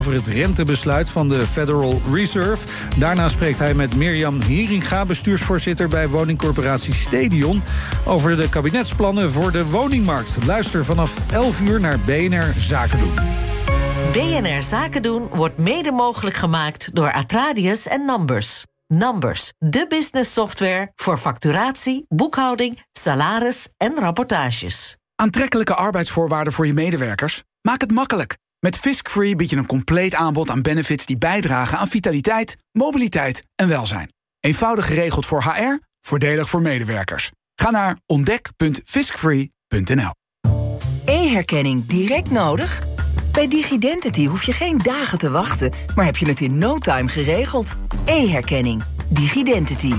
over het rentebesluit van de Federal Reserve. Daarna spreekt hij met Mirjam Heringa, bestuursvoorzitter bij woningcorporatie Stedion, over de kabinetsplannen voor de woningmarkt. Luister vanaf 11 uur naar BNR Zaken doen. BNR Zaken doen wordt mede mogelijk gemaakt door Atradius en Numbers. Numbers, de business software voor facturatie, boekhouding, salaris en rapportages. Aantrekkelijke arbeidsvoorwaarden voor je medewerkers? Maak het makkelijk. Met Fisk-Free bied je een compleet aanbod aan benefits die bijdragen aan vitaliteit, mobiliteit en welzijn. Eenvoudig geregeld voor HR, voordelig voor medewerkers. Ga naar ontdek.fiskfree.nl. E-herkenning direct nodig? Bij Digidentity hoef je geen dagen te wachten, maar heb je het in no time geregeld. E-herkenning. Digidentity.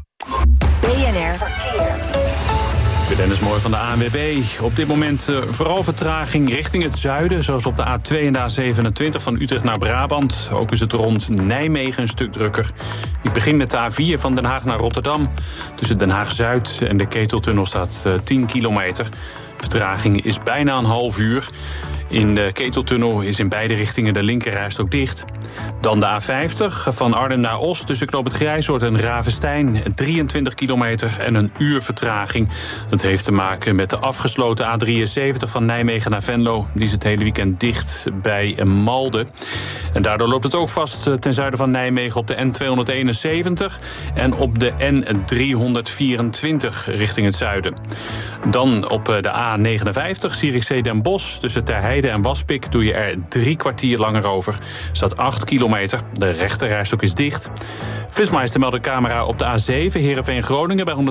BNR Verkeer. Dennis Mooi van de ANWB. Op dit moment vooral vertraging richting het zuiden, zoals op de A2 en de A27 van Utrecht naar Brabant. Ook is het rond Nijmegen een stuk drukker. Ik begin met de A4 van Den Haag naar Rotterdam. Tussen Den Haag-Zuid en de Keteltunnel staat 10 kilometer. Vertraging is bijna een half uur. In de Keteltunnel is in beide richtingen de linkerrijstrook dicht. Dan de A50 van Arnhem naar Os tussen Knoop het Grijzoord en Ravenstein. 23 kilometer en een uur vertraging. Dat heeft te maken met de afgesloten A73 van Nijmegen naar Venlo. Die is het hele weekend dicht bij Malden. En daardoor loopt het ook vast ten zuiden van Nijmegen op de N271... en op de N324 richting het zuiden. Dan op de A59 Zierikzee Den Bosch tussen Terheide en Waspik doe je er 3 kwartier langer over. Staat 8 kilometer. De rechterrijstrook is dicht. Flitsmeister meldt de camera op de A7 Heerenveen-Groningen bij 177,5.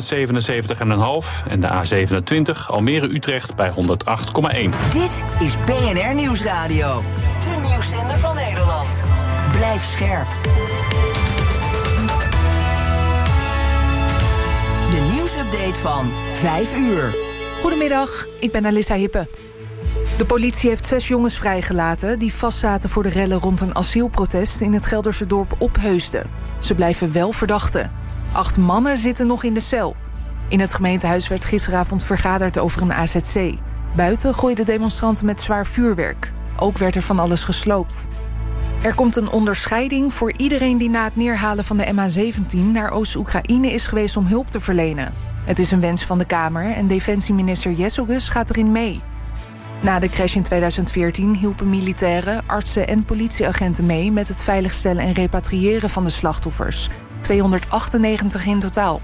En de A27 Almere-Utrecht bij 108,1. Dit is BNR Nieuwsradio. De nieuwszender van Nederland. Blijf scherp. De nieuwsupdate van 5 uur. Goedemiddag, ik ben Alissa Hippe. De politie heeft 6 jongens vrijgelaten die vastzaten voor de rellen rond een asielprotest in het Gelderse dorp Opheusden. Ze blijven wel verdachten. 8 mannen zitten nog in de cel. In het gemeentehuis werd gisteravond vergaderd over een AZC. Buiten gooiden demonstranten met zwaar vuurwerk. Ook werd er van alles gesloopt. Er komt een onderscheiding voor iedereen die na het neerhalen van de MH17 naar Oost-Oekraïne is geweest om hulp te verlenen. Het is een wens van de Kamer en defensieminister Jesselgus gaat erin mee. Na de crash in 2014 hielpen militairen, artsen en politieagenten mee met het veiligstellen en repatriëren van de slachtoffers. 298 in totaal.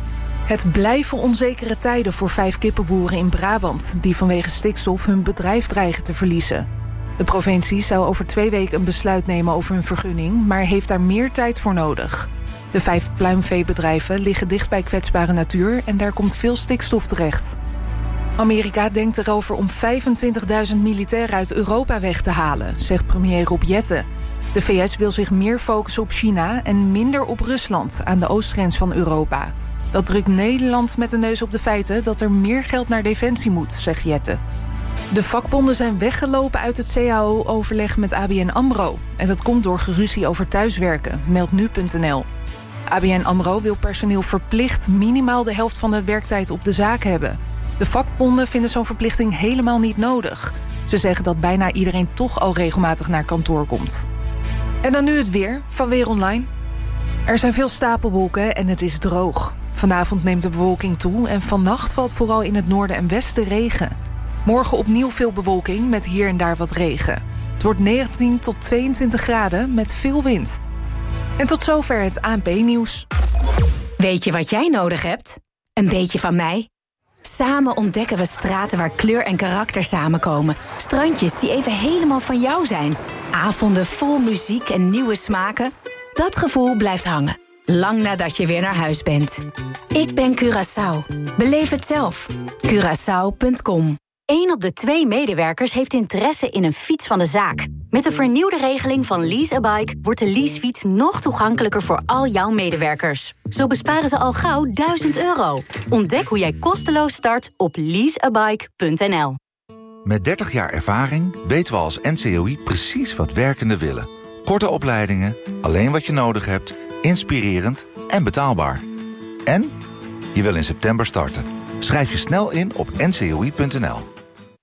Het blijven onzekere tijden voor 5 kippenboeren in Brabant die vanwege stikstof hun bedrijf dreigen te verliezen. De provincie zou over 2 weken een besluit nemen over hun vergunning, maar heeft daar meer tijd voor nodig. De 5 pluimveebedrijven liggen dicht bij kwetsbare natuur en daar komt veel stikstof terecht. Amerika denkt erover om 25.000 militairen uit Europa weg te halen, zegt premier Rob Jetten. De VS wil zich meer focussen op China en minder op Rusland aan de oostgrens van Europa. Dat drukt Nederland met de neus op de feiten dat er meer geld naar defensie moet, zegt Jetten. De vakbonden zijn weggelopen uit het CAO-overleg met ABN AMRO. En dat komt door geruzie over thuiswerken, meldt nu.nl. ABN AMRO wil personeel verplicht minimaal de helft van de werktijd op de zaak hebben. De vakbonden vinden zo'n verplichting helemaal niet nodig. Ze zeggen dat bijna iedereen toch al regelmatig naar kantoor komt. En dan nu het weer van Weer Online. Er zijn veel stapelwolken en het is droog. Vanavond neemt de bewolking toe en vannacht valt vooral in het noorden en westen regen. Morgen opnieuw veel bewolking met hier en daar wat regen. Het wordt 19 tot 22 graden met veel wind. En tot zover het ANP-nieuws. Weet je wat jij nodig hebt? Een beetje van mij? Samen ontdekken we straten waar kleur en karakter samenkomen. Strandjes die even helemaal van jou zijn. Avonden vol muziek en nieuwe smaken. Dat gevoel blijft hangen. Lang nadat je weer naar huis bent. Ik ben Curaçao. Beleef het zelf. Curaçao.com. 1 op de 2 medewerkers heeft interesse in een fiets van de zaak. Met de vernieuwde regeling van Lease a Bike wordt de leasefiets nog toegankelijker voor al jouw medewerkers. Zo besparen ze al gauw €1000. Ontdek hoe jij kosteloos start op leaseabike.nl. Met 30 jaar ervaring weten we als NCOI precies wat werkenden willen. Korte opleidingen, alleen wat je nodig hebt, inspirerend en betaalbaar. En je wil in september starten. Schrijf je snel in op ncoi.nl.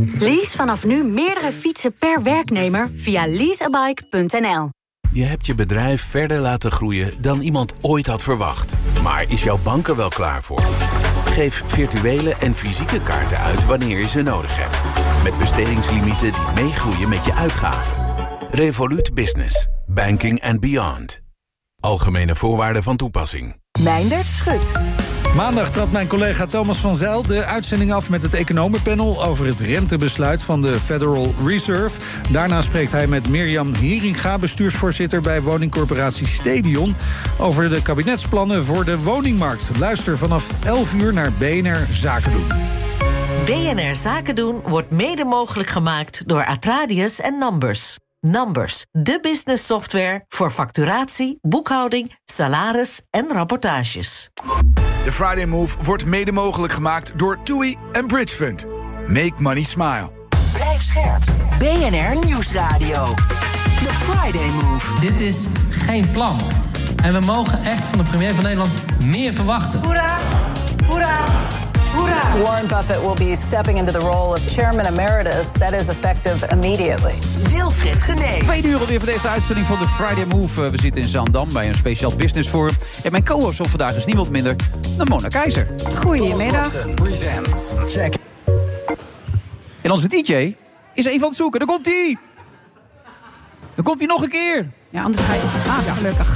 Lease vanaf nu meerdere fietsen per werknemer via leaseabike.nl. Je hebt je bedrijf verder laten groeien dan iemand ooit had verwacht. Maar is jouw bank er wel klaar voor? Geef virtuele en fysieke kaarten uit wanneer je ze nodig hebt. Met bestedingslimieten die meegroeien met je uitgaven. Revolut Business. Banking and beyond. Algemene voorwaarden van toepassing. Meindert Schut. Maandag trad mijn collega Thomas van Zijl de uitzending af met het economenpanel over het rentebesluit van de Federal Reserve. Daarna spreekt hij met Mirjam Hieringa, bestuursvoorzitter bij woningcorporatie Stedion, over de kabinetsplannen voor de woningmarkt. Luister vanaf 11 uur naar BNR Zaken doen. BNR Zaken doen wordt mede mogelijk gemaakt door Atradius en Numbers. Numbers, de business software voor facturatie, boekhouding, salaris en rapportages. De Friday Move wordt mede mogelijk gemaakt door TUI en Bridge Fund. Make money smile. Blijf scherp. BNR Nieuwsradio. The Friday Move. Dit is geen plan. En we mogen echt van de premier van Nederland meer verwachten. Hoera! Hoera! Hoera! Warren Buffett will be stepping into the role of chairman emeritus. That is effective immediately. Wilfred Genee. 2 uur alweer voor deze uitzending van de Friday Move. We zitten in Zaandam bij een speciaal business forum. En mijn co-host van vandaag is niemand minder dan Mona Keizer. Goedemiddag. En onze DJ is even aan het zoeken. Daar komt hij! Dan komt hij nog een keer. Ja, anders ga je... ja, gelukkig.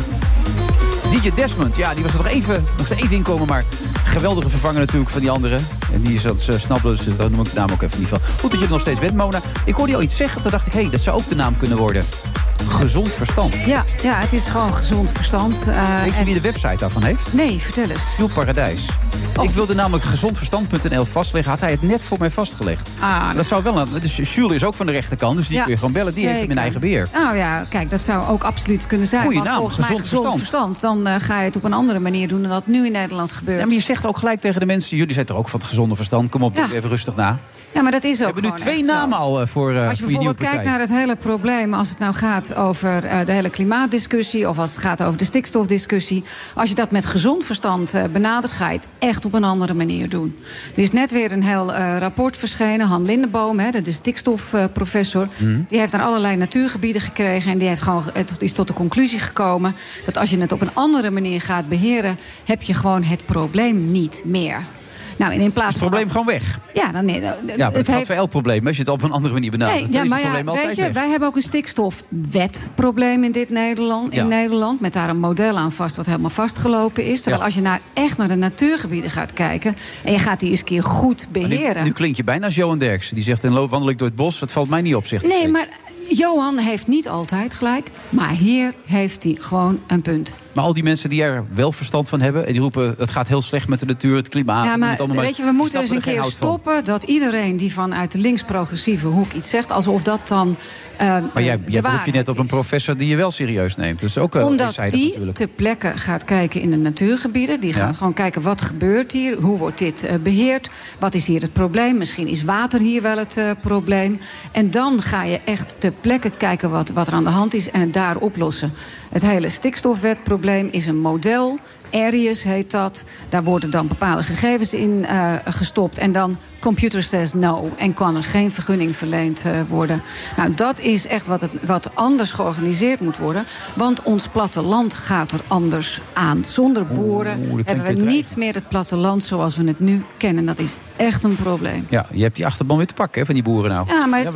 DJ Desmond, ja, die was er nog even inkomen, maar geweldige vervanger natuurlijk van die andere. En die is aan het snappen, dus daar noem ik de naam ook even niet van. Goed dat je er nog steeds bent, Mona. Ik hoorde je al iets zeggen, toen dacht ik, dat zou ook de naam kunnen worden. Gezond verstand. Ja, het is gewoon gezond verstand. Weet je wie de website daarvan heeft? Nee, vertel eens. Jules Paradijs. Ik wilde namelijk gezondverstand.nl vastleggen. Had hij het net voor mij vastgelegd. Dat zou wel. Dus Jules is ook van de rechterkant. Dus die kun je gewoon bellen. Die heeft hem in eigen beheer. Oh ja, kijk, dat zou ook absoluut kunnen zijn. Goeie naam, volgens mij gezond verstand. Dan ga je het op een andere manier doen dan dat nu in Nederland gebeurt. Ja, maar je zegt ook gelijk tegen de mensen. Jullie zijn toch ook van het gezonde verstand. Kom op, doe even rustig na. Ja, maar dat is ook. We hebben nu 2 namen al voor je nieuwe partij. Als je bijvoorbeeld kijkt naar het hele probleem, als het nou gaat over de hele klimaatdiscussie of als het gaat over de stikstofdiscussie, als je dat met gezond verstand benadert, ga je het echt op een andere manier doen. Er is net weer een heel rapport verschenen. Han Lindeboom, de stikstofprofessor, die heeft naar allerlei natuurgebieden gekregen en die heeft is tot de conclusie gekomen dat als je het op een andere manier gaat beheren, heb je gewoon het probleem niet meer. Nou, in plaats is het probleem gewoon weg? Ja, dan nee. Ja, het gaat voor elk probleem. Als je het op een andere manier benadert, dan is het probleem altijd weg. Wij hebben ook een stikstofwetprobleem in Nederland. Met daar een model aan vast wat helemaal vastgelopen is. Terwijl als je echt naar de natuurgebieden gaat kijken en je gaat die eens een keer goed beheren. Nu klinkt je bijna als Johan Derksen. Die zegt, wandel ik door het bos. Dat valt mij niet op, zegt Nee, maar Johan heeft niet altijd gelijk. Maar hier heeft hij gewoon een punt. Maar al die mensen die er wel verstand van hebben en die roepen, het gaat heel slecht met de natuur, het klimaat. Ja, maar weet je, we moeten eens een keer stoppen dat iedereen die vanuit de links-progressieve hoek iets zegt, alsof dat dan maar jij beroep je net op een professor die je wel serieus neemt. Dus ook omdat die ter plekke gaat kijken in de natuurgebieden. Die gaat gewoon kijken, wat gebeurt hier? Hoe wordt dit beheerd? Wat is hier het probleem? Misschien is water hier wel het probleem. En dan ga je echt ter plekke kijken wat er aan de hand is en het daar oplossen. Het hele stikstofwetprobleem is een model. Arius heet dat. Daar worden dan bepaalde gegevens in gestopt. En dan computer says no. En kan er geen vergunning verleend worden. Nou, dat is echt wat anders georganiseerd moet worden. Want ons platteland gaat er anders aan. Zonder boeren hebben we niet meer het platteland zoals we het nu kennen. Dat is echt een probleem. Ja, je hebt die achterban weer te pakken van die boeren nou. Ja, maar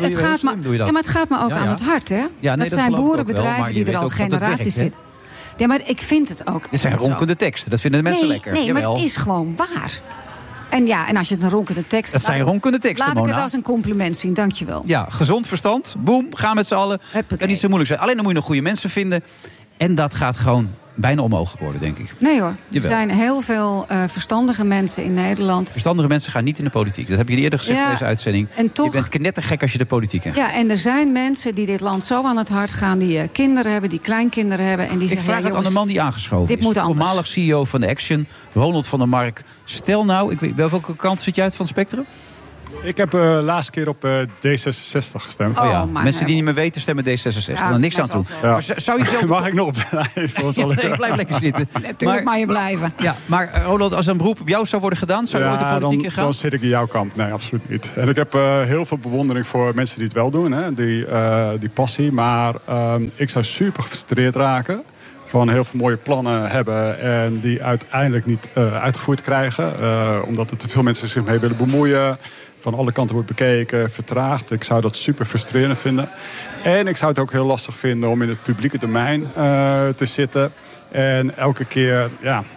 het gaat me ook aan het hart, hè? Ja, dat zijn boerenbedrijven die er al generaties zitten. Ja, maar ik vind het ook. Dit zijn ronkende teksten, dat vinden de mensen lekker. Nee, maar het is gewoon waar. En als je het een ronkende tekst... Dat zijn ronkende teksten, Laat ik het als een compliment zien, dankjewel. Ja, gezond verstand, boem, ga met z'n allen. Kan niet zo moeilijk zijn. Alleen dan moet je nog goede mensen vinden. En dat gaat gewoon bijna onmogelijk worden, denk ik. Nee hoor, er zijn heel veel verstandige mensen in Nederland. Verstandige mensen gaan niet in de politiek. Dat heb je eerder gezegd in deze uitzending. En toch, je bent knettergek als je de politiek in gaat. Ja, en er zijn mensen die dit land zo aan het hart gaan, die kinderen hebben, die kleinkinderen hebben. En die ik vraag het aan de man die aangeschoven dit is. Moet anders. Voormalig CEO van de Action, Ronald van der Mark. Stel nou, welke kant zit jij uit van het spectrum? Ik heb de laatste keer op D66 gestemd. Mensen die niet meer weten stemmen D66. Dan niks aan doen. Ja. Maar zou je zelf... Mag ik nog blijven? Ik blijf lekker zitten. Natuurlijk mag je blijven. Ja, maar Roland, als een beroep op jou zou worden gedaan... zou je ooit de politiek in gaan? Dan zit ik in jouw kamp. Nee, absoluut niet. En ik heb heel veel bewondering voor mensen die het wel doen. Hè, die passie. Maar ik zou super gefrustreerd raken... van heel veel mooie plannen hebben... en die uiteindelijk niet uitgevoerd krijgen. Omdat er te veel mensen zich mee willen bemoeien... van alle kanten wordt bekeken, vertraagd. Ik zou dat super frustrerend vinden. En ik zou het ook heel lastig vinden om in het publieke domein te zitten. En elke keer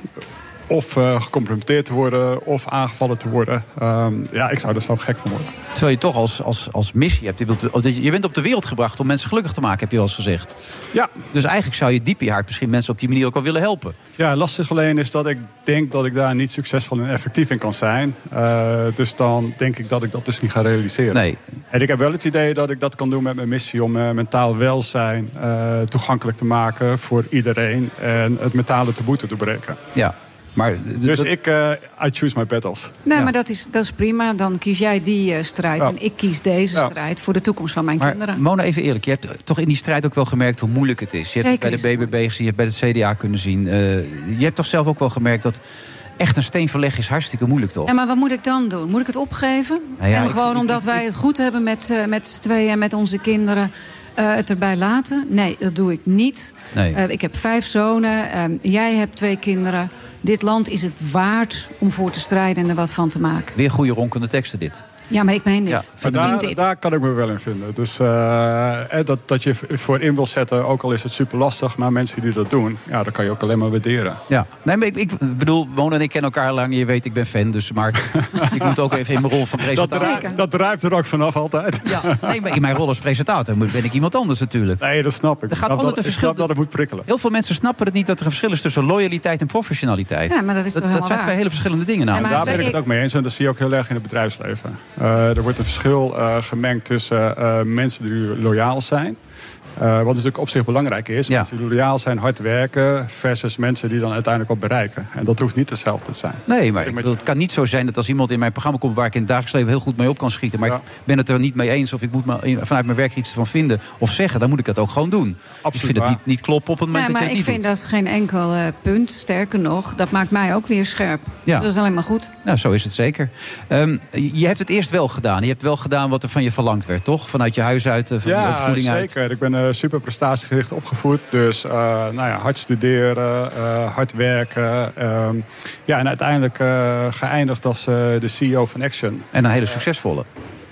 of gecomplimenteerd te worden of aangevallen te worden. Ik zou er zelf gek van worden. Terwijl je toch als missie hebt. Je bent op de wereld gebracht om mensen gelukkig te maken, heb je wel eens gezegd. Ja. Dus eigenlijk zou je diep in je hart misschien mensen op die manier ook al willen helpen. Ja, lastig alleen is dat ik denk dat ik daar niet succesvol en effectief in kan zijn. Dus dan denk ik dat ik dat dus niet ga realiseren. Nee. En ik heb wel het idee dat ik dat kan doen met mijn missie... om mentaal welzijn toegankelijk te maken voor iedereen... en het mentale taboe te doorbreken. Ja. Maar dus I choose my battles. Nee, maar dat is prima. Dan kies jij die strijd en ik kies deze strijd... voor de toekomst van mijn kinderen. Mona, even eerlijk. Je hebt toch in die strijd ook wel gemerkt hoe moeilijk het is. Je hebt het bij de BBB gezien, je hebt bij het CDA kunnen zien. Je hebt toch zelf ook wel gemerkt dat... echt een steen verleggen is hartstikke moeilijk, toch? Ja, maar wat moet ik dan doen? Moet ik het opgeven? En gewoon omdat wij het goed hebben met z'n tweeën en met onze kinderen... het erbij laten? Nee, dat doe ik niet. Nee. Ik heb 5 zonen. Jij hebt 2 kinderen. Dit land is het waard om voor te strijden en er wat van te maken. Weer goede ronkende teksten dit. Ja, maar ik meen dit. Ja, daar kan ik me wel in vinden. Dus dat je voor in wil zetten, ook al is het super lastig... maar mensen die dat doen, dat kan je ook alleen maar waarderen. Ja, nee, maar ik bedoel, Mona en ik kennen elkaar lang. Je weet, ik ben fan, dus maar ik moet ook even in mijn rol van presentator... Dat drijft er ook vanaf altijd. Ja, nee, maar in mijn rol als presentator ben ik iemand anders natuurlijk. Nee, dat snap ik. Er gaat altijd een verschil. Ik snap dat het moet prikkelen. Heel veel mensen snappen het niet dat er een verschil is tussen loyaliteit en professionaliteit. Ja, maar dat is toch dat zijn 2 hele verschillende dingen. Nou. Daar ben ik het ook mee eens en dat zie je ook heel erg in het bedrijfsleven. Er wordt een verschil gemengd tussen mensen die loyaal zijn. Wat natuurlijk op zich belangrijk is. Ja. Mensen die loyaal zijn, hard werken... versus mensen die dan uiteindelijk ook bereiken. En dat hoeft niet hetzelfde te zijn. Nee, maar het kan niet zo zijn dat als iemand in mijn programma komt... waar ik in het dagelijks leven heel goed mee op kan schieten... maar ik ben het er niet mee eens of ik moet vanuit mijn werk iets van vinden... of zeggen, dan moet ik dat ook gewoon doen. Absoluut, ik vind het niet kloppen op het moment dat je het niet doet. Maar ik vind dat geen enkel punt. Sterker nog, dat maakt mij ook weer scherp. Ja. Dus dat is alleen maar goed. Nou, zo is het zeker. Je hebt het eerst wel gedaan. Je hebt wel gedaan wat er van je verlangd werd, toch? Vanuit je huis uit, van je opvoeding uit. Ja, zeker. Ik ben super prestatiegericht opgevoed. Dus hard studeren, hard werken. En uiteindelijk geëindigd als de CEO van Action. En een hele succesvolle.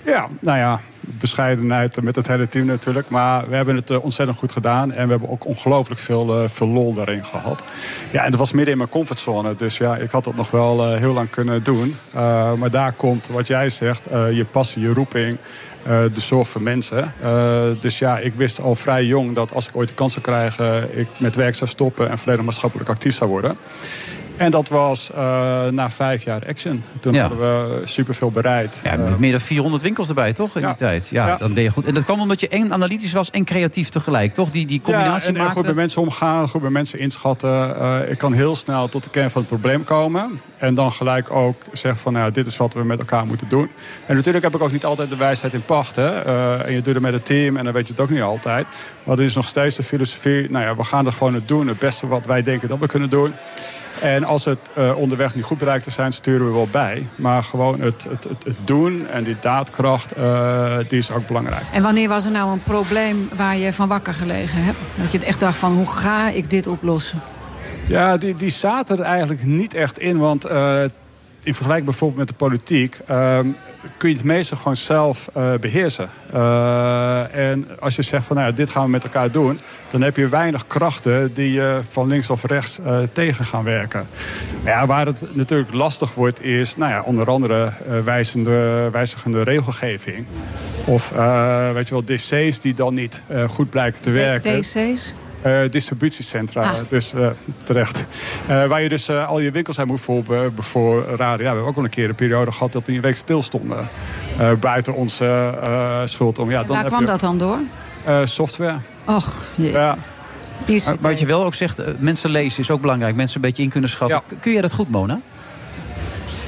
Ja, bescheidenheid met het hele team natuurlijk. Maar we hebben het ontzettend goed gedaan. En we hebben ook ongelooflijk veel lol daarin gehad. Ja, en dat was midden in mijn comfortzone. Dus ja, ik had dat nog wel heel lang kunnen doen. Maar daar komt, wat jij zegt, je passie, je roeping... de zorg voor mensen. Dus ja, ik wist al vrij jong dat als ik ooit de kans zou krijgen... ik met werk zou stoppen en volledig maatschappelijk actief zou worden. En dat was na 5 jaar Action. Toen hadden we superveel bereid. Ja, meer dan 400 winkels erbij, toch? In die tijd. Ja, dan ben je goed. En dat kwam omdat je en analytisch was en creatief tegelijk, toch? Die combinatie maakte. Goed met mensen omgaan, goed met mensen inschatten. Ik kan heel snel tot de kern van het probleem komen. En dan gelijk ook zeggen van, dit is wat we met elkaar moeten doen. En natuurlijk heb ik ook niet altijd de wijsheid in pacht. Hè? En je doet het met het team en dan weet je het ook niet altijd. Maar er is nog steeds de filosofie. We gaan er gewoon het doen. Het beste wat wij denken dat we kunnen doen. En als het onderweg niet goed bereikt te zijn, sturen we wel bij. Maar gewoon het doen en die daadkracht, die is ook belangrijk. En wanneer was er nou een probleem waar je van wakker gelegen hebt? Dat je echt dacht van, hoe ga ik dit oplossen? Ja, die zaten er eigenlijk niet echt in. Want in vergelijking bijvoorbeeld met de politiek... kun je het meeste gewoon zelf beheersen. En als je zegt van, dit gaan we met elkaar doen... dan heb je weinig krachten die je van links of rechts tegen gaan werken. Maar ja, waar het natuurlijk lastig wordt is... onder andere wijzigende regelgeving. Of weet je wel, DC's die dan niet goed blijken te werken. DC's? Distributiecentra, dus terecht. Waar je dus al je winkels aan moet voor raden. Ja, we hebben ook al een keer een periode gehad dat die een week stilstonden. Buiten onze schuld. Waar kwam dat dan door? Software. Och, jee. Ja. Maar wat je wel ook zegt, mensen lezen is ook belangrijk. Mensen een beetje in kunnen schatten. Ja. Kun jij dat goed, Mona?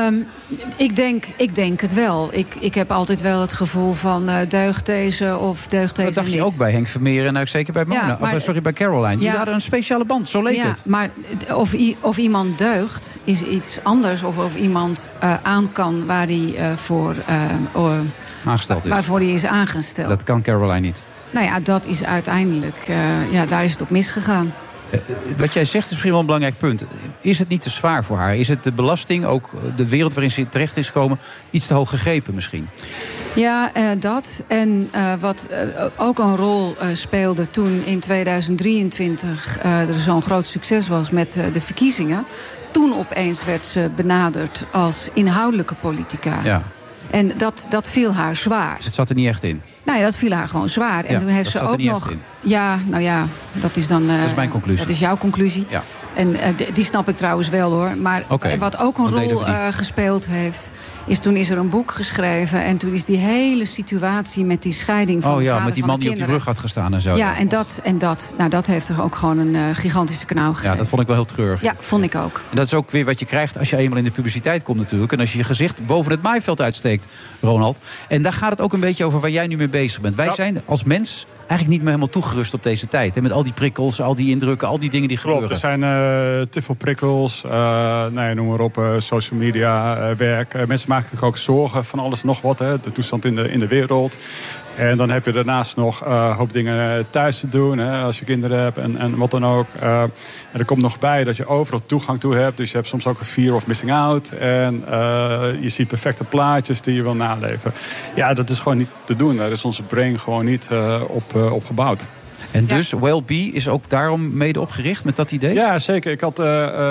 Ik denk het wel. Ik heb altijd wel het gevoel van deugt deze of deugt deze niet. Dat dacht je ook bij Henk Vermeer en zeker bij Mona. Ja, maar, bij Caroline. Die ja, hadden een speciale band, zo leek het. Maar of iemand deugt is iets anders. Of iemand aan kan waar hij aangesteld is. Waarvoor hij is aangesteld. Dat kan Caroline niet. Nou ja, dat is uiteindelijk... daar is het op misgegaan. Wat jij zegt is misschien wel een belangrijk punt. Is het niet te zwaar voor haar? Is het de belasting, ook de wereld waarin ze terecht is gekomen, iets te hoog gegrepen misschien? Ja, dat. En wat ook een rol speelde toen in 2023 er zo'n groot succes was met de verkiezingen. Toen opeens werd ze benaderd als inhoudelijke politica. Ja. En dat viel haar zwaar. Het zat er niet echt in. Nou ja, dat viel haar gewoon zwaar. En toen heeft ze ook nog... Ja, nou ja, dat is dan... dat is mijn conclusie. Dat is jouw conclusie. Ja. En die snap ik trouwens wel, hoor. Maar wat ook een rol gespeeld heeft... Toen is er een boek geschreven. En toen is die hele situatie met die scheiding van de vader met die man die op die brug had gestaan en zo. Ja, dat heeft er ook gewoon een gigantische knauw gegeven. Ja, dat vond ik wel heel treurig. Ja, vond ik ook. En dat is ook weer wat je krijgt als je eenmaal in de publiciteit komt natuurlijk. En als je je gezicht boven het maaiveld uitsteekt, Ronald. En daar gaat het ook een beetje over waar jij nu mee bezig bent. Wij zijn als mens eigenlijk niet meer helemaal toegerust op deze tijd. Hè? Met al die prikkels, al die indrukken, al die dingen die gebeuren. Er zijn te veel prikkels, noem maar op, social media, werk. Mensen maken zich ook zorgen van alles en nog wat. Hè? De toestand in de wereld. En dan heb je daarnaast nog een hoop dingen thuis te doen. Hè, als je kinderen hebt en wat dan ook. En er komt nog bij dat je overal toegang toe hebt. Dus je hebt soms ook een fear of missing out. En je ziet perfecte plaatjes die je wil naleven. Ja, dat is gewoon niet te doen. Daar is onze brain gewoon niet op gebouwd. En dus Wellbe is ook daarom mede opgericht met dat idee? Ja, zeker. Ik had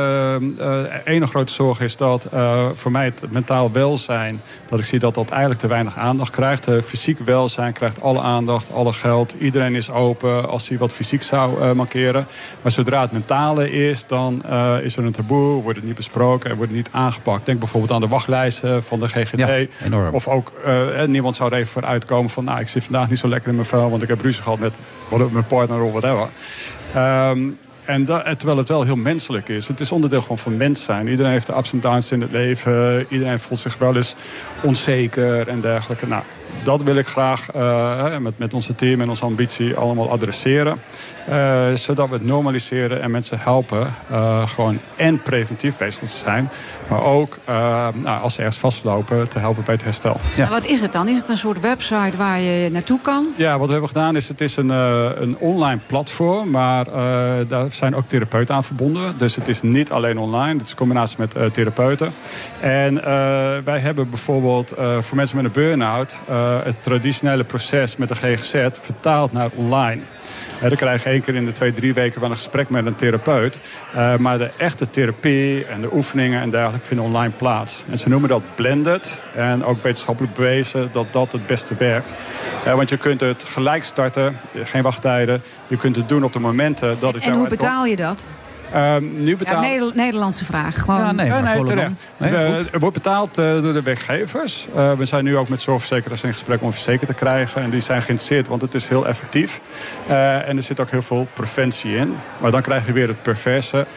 ene grote zorg is dat voor mij het mentaal welzijn, dat ik zie dat eigenlijk te weinig aandacht krijgt. Fysiek welzijn krijgt alle aandacht, alle geld. Iedereen is open als hij wat fysiek zou mankeren. Maar zodra het mentale is, dan is er een taboe, wordt het niet besproken en wordt het niet aangepakt. Denk bijvoorbeeld aan de wachtlijsten van de GGD. Ja, enorm. Of ook niemand zou er even voor uitkomen van, ik zit vandaag niet zo lekker in mijn vel, want ik heb ruzie gehad met mijn partner of whatever. Terwijl het wel heel menselijk is. Het is onderdeel gewoon van mens zijn. Iedereen heeft de ups en downs in het leven. Iedereen voelt zich wel eens onzeker en dergelijke. Nou, dat wil ik graag met onze team en onze ambitie allemaal adresseren. Zodat we het normaliseren en mensen helpen gewoon en preventief bezig te zijn. Maar ook als ze ergens vastlopen te helpen bij het herstel. Ja. Wat is het dan? Is het een soort website waar je naartoe kan? Ja, wat we hebben gedaan is, het is een online platform. Maar daar zijn ook therapeuten aan verbonden. Dus het is niet alleen online. Het is een combinatie met therapeuten. En wij hebben bijvoorbeeld voor mensen met een burn-out het traditionele proces met de GGZ vertaald naar online. Dan krijg je 1 keer in de 2-3 weken wel een gesprek met een therapeut. Maar de echte therapie en de oefeningen en dergelijke vinden online plaats. En ze noemen dat blended. En ook wetenschappelijk bewezen dat dat het beste werkt. Want je kunt het gelijk starten, geen wachttijden. Je kunt het doen op de momenten dat het jou En hoe betaal je dat? Nu betaalt... Nederlandse vraag. Gewoon. Ja, nee, terecht. Het wordt betaald door de werkgevers. We zijn nu ook met zorgverzekeraars in gesprek om verzekerd te krijgen. En die zijn geïnteresseerd, want het is heel effectief. En er zit ook heel veel preventie in. Maar dan krijg je weer het perverse.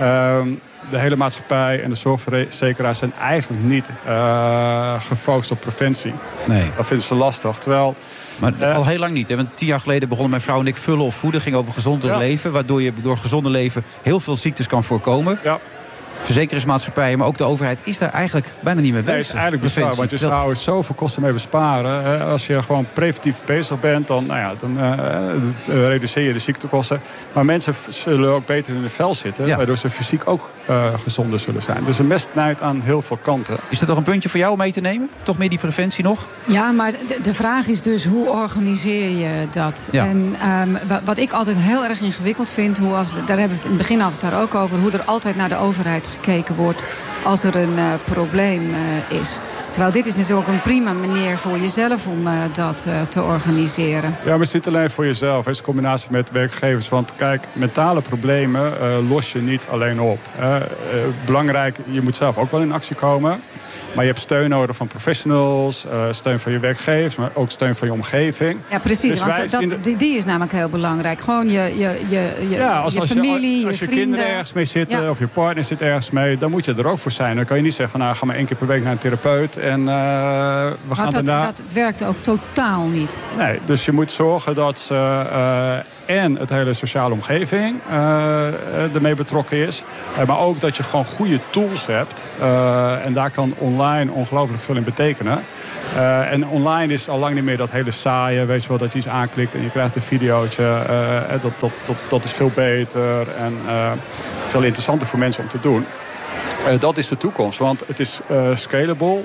De hele maatschappij en de zorgverzekeraars zijn eigenlijk niet gefocust op preventie. Nee. Dat vinden ze lastig. Terwijl... Maar al heel lang niet. Hè? Want 10 jaar geleden begonnen mijn vrouw en ik vullen of voeden. Ging over gezonder leven. Waardoor je door gezonder leven heel veel ziektes kan voorkomen. Ja. Verzekeringsmaatschappijen, maar ook de overheid is daar eigenlijk bijna niet mee bezig. Nee, het is eigenlijk bezwaar, want je zou er zoveel kosten mee besparen. Als je gewoon preventief bezig bent, dan reduceer je de ziektekosten. Maar mensen zullen ook beter in hun vel zitten, waardoor ze fysiek ook gezonder zullen zijn. Dus een mes snijdt aan heel veel kanten. Is dat toch een puntje voor jou om mee te nemen? Toch meer die preventie nog? Ja, maar de vraag is dus, hoe organiseer je dat? Ja. En wat ik altijd heel erg ingewikkeld vind, daar hebben we het in het begin af daar ook over, hoe er altijd naar de overheid gekeken wordt als er een probleem is. Terwijl dit is natuurlijk ook een prima manier voor jezelf om dat te organiseren. Ja, maar het is niet alleen voor jezelf. Het is een combinatie met werkgevers. Want kijk, mentale problemen los je niet alleen op. Belangrijk, je moet zelf ook wel in actie komen. Maar je hebt steun nodig van professionals, steun van je werkgevers, maar ook steun van je omgeving. Ja, precies. Dus Want die is namelijk heel belangrijk. Gewoon je familie, als je vrienden. kinderen ergens mee zitten of je partner zit ergens mee, dan moet je er ook voor zijn. Dan kan je niet zeggen van ga maar 1 keer per week naar een therapeut en we gaan daarna. Dat werkt ook totaal niet. Nee, dus je moet zorgen dat ze en het hele sociale omgeving ermee betrokken is. Maar ook dat je gewoon goede tools hebt. En daar kan online ongelooflijk veel in betekenen. En online is al lang niet meer dat hele saaie, weet je wel, dat je iets aanklikt en je krijgt een videootje. Dat is veel beter en veel interessanter voor mensen om te doen. Dat is de toekomst, want het is scalable.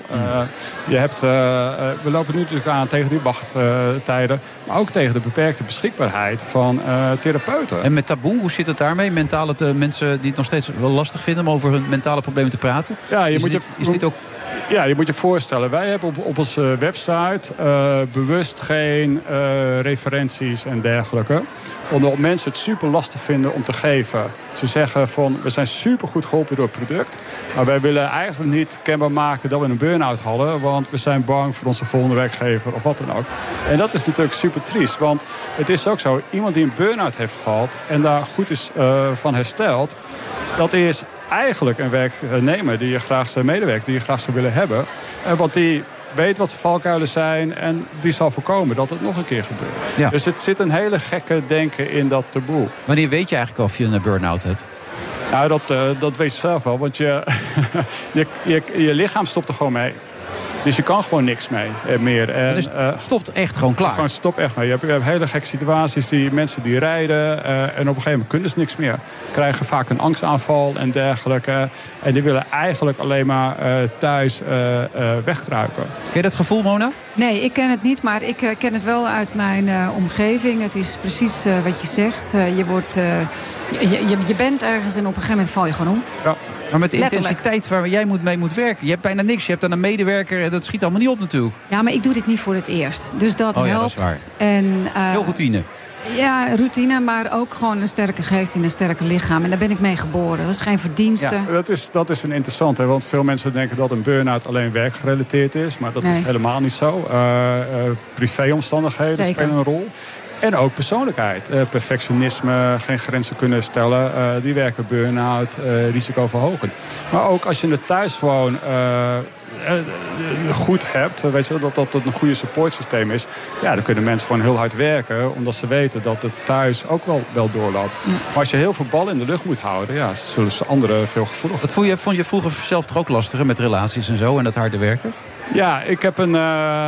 We lopen nu natuurlijk aan tegen die wachttijden, maar ook tegen de beperkte beschikbaarheid van therapeuten. En met taboe, hoe zit het daarmee? Mentale mensen die het nog steeds wel lastig vinden om over hun mentale problemen te praten? Ja, is dit ook... Ja, je moet je voorstellen, wij hebben op onze website bewust geen referenties en dergelijke. Omdat mensen het super lastig vinden om te geven. Ze zeggen van, we zijn super goed geholpen door het product. Maar wij willen eigenlijk niet kenbaar maken dat we een burn-out hadden. Want we zijn bang voor onze volgende werkgever of wat dan ook. En dat is natuurlijk super triest. Want het is ook zo, iemand die een burn-out heeft gehad en daar goed is van hersteld, dat is eigenlijk een werknemer die je graag zijn medewerker, die je graag zou willen hebben. Want die weet wat zijn valkuilen zijn en die zal voorkomen dat het nog een keer gebeurt. Ja. Dus het zit een hele gekke denken in dat taboe. Wanneer weet je eigenlijk of je een burn-out hebt? Nou, dat weet je zelf wel, want je lichaam stopt er gewoon mee. Dus je kan gewoon niks mee meer. En, dus stopt echt gewoon klaar? Gewoon stopt echt mee. Je hebt hele gekke situaties, mensen die rijden en op een gegeven moment kunnen ze niks meer. Krijgen vaak een angstaanval en dergelijke. En die willen eigenlijk alleen maar thuis wegkruipen. Ken je dat gevoel, Mona? Nee, ik ken het niet, maar ik ken het wel uit mijn omgeving. Het is precies wat je zegt. Je bent ergens en op een gegeven moment val je gewoon om. Ja. Maar met de intensiteit waar jij mee moet werken. Je hebt bijna niks. Je hebt dan een medewerker en dat schiet allemaal niet op natuurlijk. Ja, maar ik doe dit niet voor het eerst. Dus dat helpt. Ja, dat is waar. En, veel routine. Ja, routine, maar ook gewoon een sterke geest in een sterke lichaam. En daar ben ik mee geboren. Dat is geen verdienste. Ja, dat is een interessante. Want veel mensen denken dat een burn-out alleen werkgerelateerd is. Maar dat is helemaal niet zo. Privéomstandigheden spelen een rol. En ook persoonlijkheid. Perfectionisme, geen grenzen kunnen stellen. Die werken burn-out, risicoverhogend. Maar ook als je het thuis gewoon goed hebt, weet je, dat het een goede supportsysteem is. Ja, dan kunnen mensen gewoon heel hard werken, omdat ze weten dat het thuis ook wel doorloopt. Ja. Maar als je heel veel ballen in de lucht moet houden, ja, zullen ze anderen veel gevoeliger. Wat vond je vroeger zelf toch ook lastiger met relaties en zo en dat harde werken? Ja, ik heb een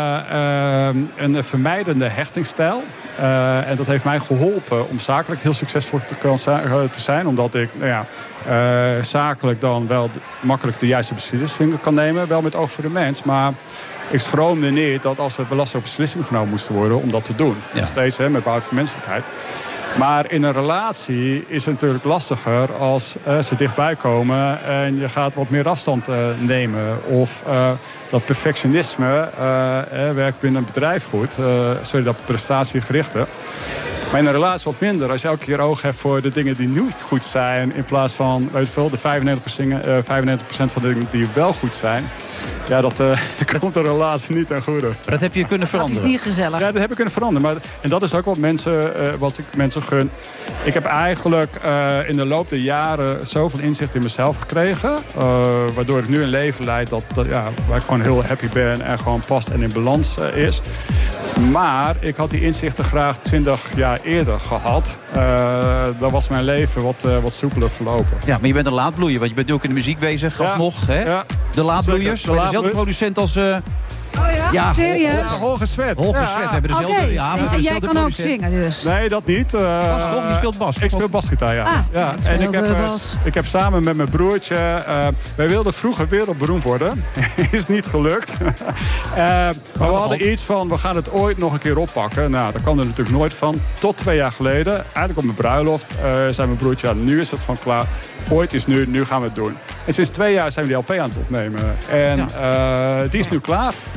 vermijdende hechtingsstijl. En dat heeft mij geholpen om zakelijk heel succesvol te zijn. Omdat ik zakelijk dan wel makkelijk de juiste beslissingen kan nemen. Wel met oog voor de mens. Maar ik schroomde niet dat als er belastende beslissingen genomen moesten worden om dat te doen. Ja. Nog steeds met behoud van menselijkheid. Maar in een relatie is het natuurlijk lastiger als ze dichtbij komen en je gaat wat meer afstand nemen. Of dat perfectionisme werkt binnen een bedrijf goed. Dat prestatiegerichte. Maar in een relatie wat minder. Als je elke keer oog hebt voor de dingen die niet goed zijn, in plaats van, weet je veel, de 95% van de dingen die wel goed zijn. Ja, dat komt een relatie niet ten goede. Maar dat heb je kunnen veranderen. Dat is niet gezellig. Ja, dat heb ik kunnen veranderen. En dat is ook wat ik mensen gun. Ik heb eigenlijk in de loop der jaren zoveel inzicht in mezelf gekregen. Waardoor ik nu een leven leid waar ik gewoon heel happy ben en gewoon past en in balans is. Maar ik had die inzichten graag 20 jaar eerder gehad. Dan was mijn leven wat soepeler verlopen. Ja, maar je bent een laatbloeier, want je bent nu ook in de muziek bezig. Alsnog, hè? Ja. De laatbloeiers. Dezelfde producent als... Oh ja? Serieus? Hoge Sweat. Hoge Sweat. We hebben dezelfde... Okay. Ja, en jij kan ook zingen dus? Nee, dat niet. Bas toch? Je speelt bas. Ik speel basgitaar, ja. En ik heb samen met mijn broertje... wij wilden vroeger wereldberoemd worden. Is niet gelukt. Maar we hadden iets van... we gaan het ooit nog een keer oppakken. Nou, daar kwam er natuurlijk nooit van. Tot 2 jaar geleden. Eigenlijk op mijn bruiloft. Zei mijn broertje... ja, nu is het gewoon klaar. Ooit is nu gaan we het doen. En sinds 2 jaar zijn we die LP aan het opnemen. En die is nu klaar.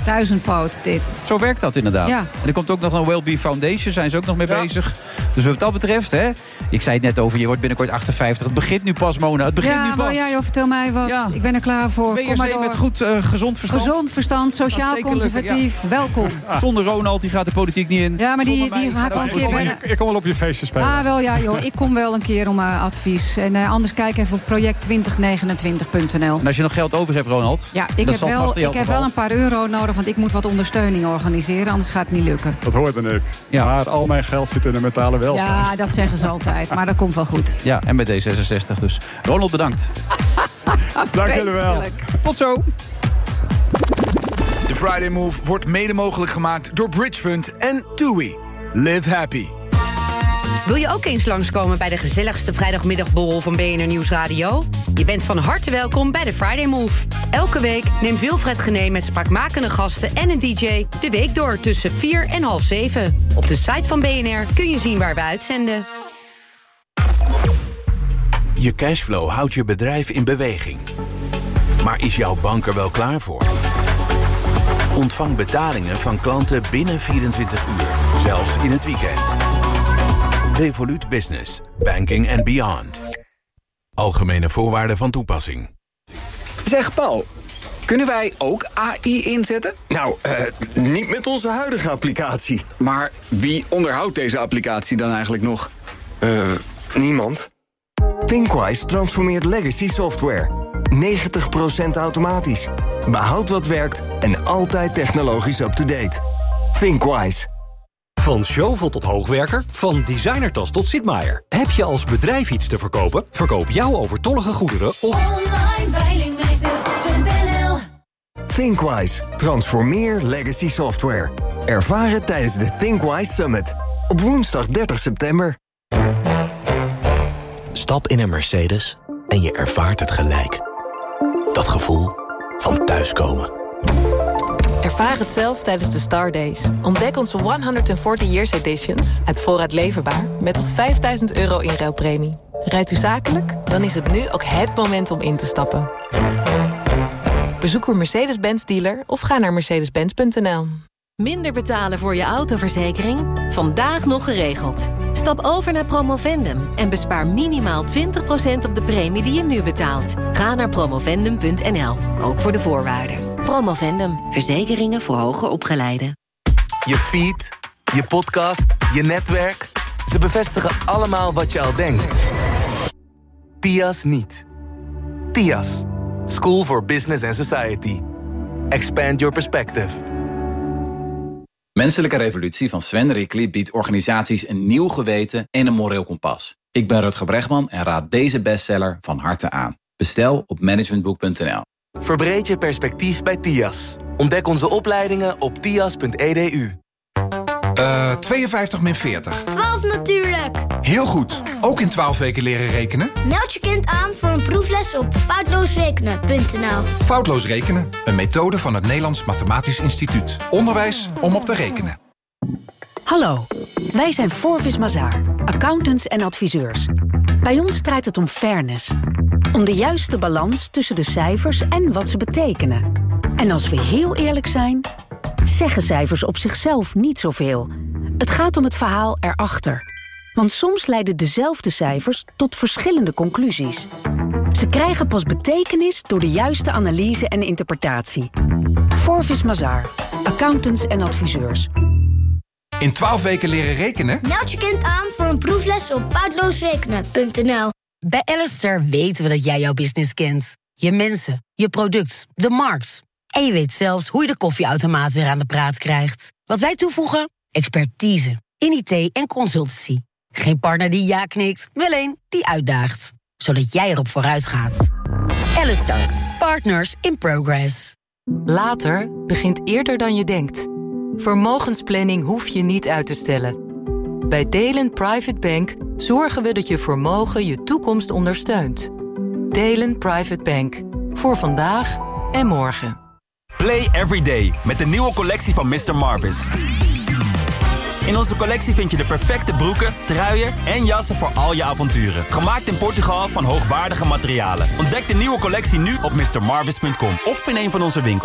Duizendpoot, dit. Zo werkt dat inderdaad. Ja. En er komt ook nog een Wellbe Foundation, zijn ze ook nog mee bezig. Dus wat dat betreft, hè, ik zei het net over, je wordt binnenkort 58. Het begint nu pas, Mona. Het begint nu pas. Ja, joh, vertel mij wat. Ja. Ik ben er klaar voor. Kom maar door. Met goed, gezond verstand. Gezond verstand, sociaal conservatief. Ja. Welkom. Zonder Ronald, die gaat de politiek niet in. Ja, maar die gaat wel een keer... Ik kom wel op je feestje spelen. Ah, wel, ja, joh. Ik kom wel een keer om advies. En anders kijk even op project2029.nl. En als je nog geld over hebt, Ronald... Ja, ik heb wel een paar euro nodig, want ik moet wat ondersteuning organiseren. Anders gaat het niet lukken. Dat hoorde ik. Ja. Maar al mijn geld zit in de mentale welzijn. Ja, dat zeggen ze altijd. Maar dat komt wel goed. Ja, en bij D66 dus. Ronald, bedankt. Dank jullie wel. Tot zo. De Friday Move wordt mede mogelijk gemaakt door Bridgefund en TUI. Live happy. Wil je ook eens langskomen bij de gezelligste vrijdagmiddagborrel van BNR Nieuwsradio? Je bent van harte welkom bij de Friday Move. Elke week neemt Wilfred Genee met spraakmakende gasten en een DJ de week door tussen 4 en half 7. Op de site van BNR kun je zien waar we uitzenden. Je cashflow houdt je bedrijf in beweging. Maar is jouw bank er wel klaar voor? Ontvang betalingen van klanten binnen 24 uur, zelfs in het weekend. Revolut Business. Banking and beyond. Algemene voorwaarden van toepassing. Zeg Paul, kunnen wij ook AI inzetten? Nou, niet met onze huidige applicatie. Maar wie onderhoudt deze applicatie dan eigenlijk nog? Niemand. Thinkwise transformeert legacy software. 90% automatisch. Behoud wat werkt en altijd technologisch up-to-date. Thinkwise. Van Zjovel tot hoogwerker, van designertas tot Sitmaier. Heb je als bedrijf iets te verkopen? Verkoop jouw overtollige goederen op onlineveilingmeester.nl. Thinkwise. Transformeer legacy software. Ervaar het tijdens de Thinkwise Summit. Op woensdag 30 september. Stap in een Mercedes en je ervaart het gelijk. Dat gevoel van thuiskomen. Ervaar het zelf tijdens de Star Days. Ontdek onze 140 Years Editions uit voorraad leverbaar met tot €5.000 in ruilpremie. Rijdt u zakelijk? Dan is het nu ook het moment om in te stappen. Bezoek uw Mercedes-Benz dealer of ga naar mercedes-benz.nl. Minder betalen voor je autoverzekering? Vandaag nog geregeld. Stap over naar Promovendum en bespaar minimaal 20% op de premie die je nu betaalt. Ga naar promovendum.nl, ook voor de voorwaarden. Promovendum, verzekeringen voor hoger opgeleiden. Je feed, je podcast, je netwerk. Ze bevestigen allemaal wat je al denkt. TIAS niet. TIAS. School for Business and Society. Expand your perspective. Menselijke Revolutie van Sven Rickly biedt organisaties een nieuw geweten en een moreel kompas. Ik ben Rutger Bregman en raad deze bestseller van harte aan. Bestel op managementboek.nl. Verbreed je perspectief bij TIAS. Ontdek onze opleidingen op tias.edu. 52 min 40. 12 natuurlijk. Heel goed. Ook in 12 weken leren rekenen? Meld je kind aan voor een proefles op foutloosrekenen.nl. Foutloos rekenen, een methode van het Nederlands Mathematisch Instituut. Onderwijs om op te rekenen. Hallo, wij zijn Forvis Mazars, accountants en adviseurs. Bij ons draait het om fairness. Om de juiste balans tussen de cijfers en wat ze betekenen. En als we heel eerlijk zijn, zeggen cijfers op zichzelf niet zoveel. Het gaat om het verhaal erachter. Want soms leiden dezelfde cijfers tot verschillende conclusies. Ze krijgen pas betekenis door de juiste analyse en interpretatie. Forvis Mazars, accountants en adviseurs. In 12 weken leren rekenen? Meld je kind aan voor een proefles op foutloosrekenen.nl. Bij Alistair weten we dat jij jouw business kent. Je mensen, je product, de markt. En je weet zelfs hoe je de koffieautomaat weer aan de praat krijgt. Wat wij toevoegen? Expertise in IT en consultancy. Geen partner die ja knikt, wel een die uitdaagt. Zodat jij erop vooruit gaat. Alistair, partners in progress. Later begint eerder dan je denkt. Vermogensplanning hoef je niet uit te stellen. Bij Delen Private Bank zorgen we dat je vermogen je toekomst ondersteunt. Delen Private Bank. Voor vandaag en morgen. Play every day met de nieuwe collectie van Mr. Marvis. In onze collectie vind je de perfecte broeken, truien en jassen voor al je avonturen. Gemaakt in Portugal van hoogwaardige materialen. Ontdek de nieuwe collectie nu op mrmarvis.com of in een van onze winkels.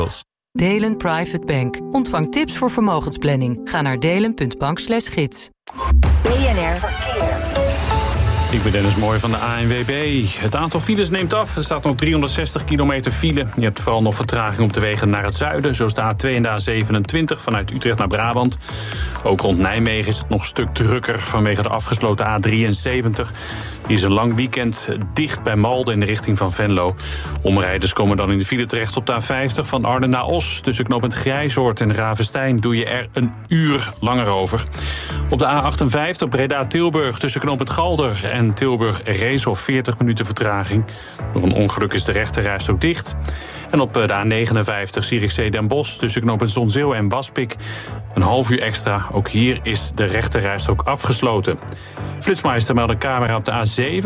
Delen Private Bank. Ontvang tips voor vermogensplanning. Ga naar delen.bank/gids. BNR Verkeer. Ik ben Dennis Mooij van de ANWB. Het aantal files neemt af. Er staat nog 360 kilometer file. Je hebt vooral nog vertraging op de wegen naar het zuiden. Zoals de A2 en de A27 vanuit Utrecht naar Brabant. Ook rond Nijmegen is het nog een stuk drukker vanwege de afgesloten A73. Die is een lang weekend dicht bij Malden in de richting van Venlo. Omrijders komen dan in de file terecht op de A50 van Arnhem naar Os. Tussen knooppunt Grijzoord en Ravenstein doe je er een uur langer over. Op de A58 Breda-Tilburg tussen knooppunt Galder en Tilburg-Reeshof 40 minuten vertraging. Door een ongeluk is de rechterrijstrook dicht. En op de A59 Zierikzee-Den Bosch tussen knooppunt Zonzeel en Waspik een half uur extra. Ook hier is de rechterrijstrook afgesloten. Flitsmeister meldt een camera op de A7,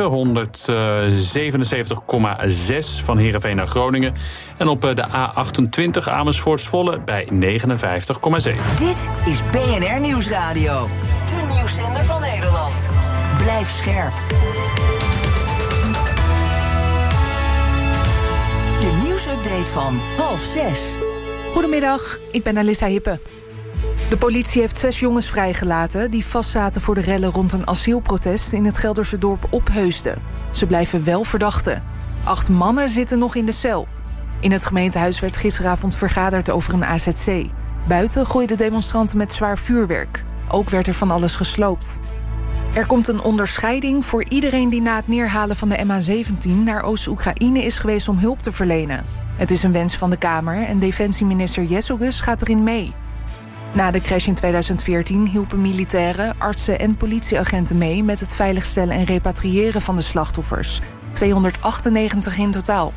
177,6 van Heerenveen naar Groningen. En op de A28 Amersfoort-Zwolle bij 59,7. Dit is BNR Nieuwsradio. De nieuwszender van Nederland. Blijf scherp. De nieuwsupdate van 5:30. Goedemiddag, ik ben Alissa Hippe. De politie heeft 6 jongens vrijgelaten die vastzaten voor de rellen rond een asielprotest in het Gelderse dorp Opheusden. Ze blijven wel verdachten. 8 mannen zitten nog in de cel. In het gemeentehuis werd gisteravond vergaderd over een AZC. Buiten gooiden demonstranten met zwaar vuurwerk. Ook werd er van alles gesloopt. Er komt een onderscheiding voor iedereen die na het neerhalen van de MH17 naar Oost-Oekraïne is geweest om hulp te verlenen. Het is een wens van de Kamer en defensieminister Jesselgus gaat erin mee. Na de crash in 2014 hielpen militairen, artsen en politieagenten mee met het veiligstellen en repatriëren van de slachtoffers. 298 in totaal.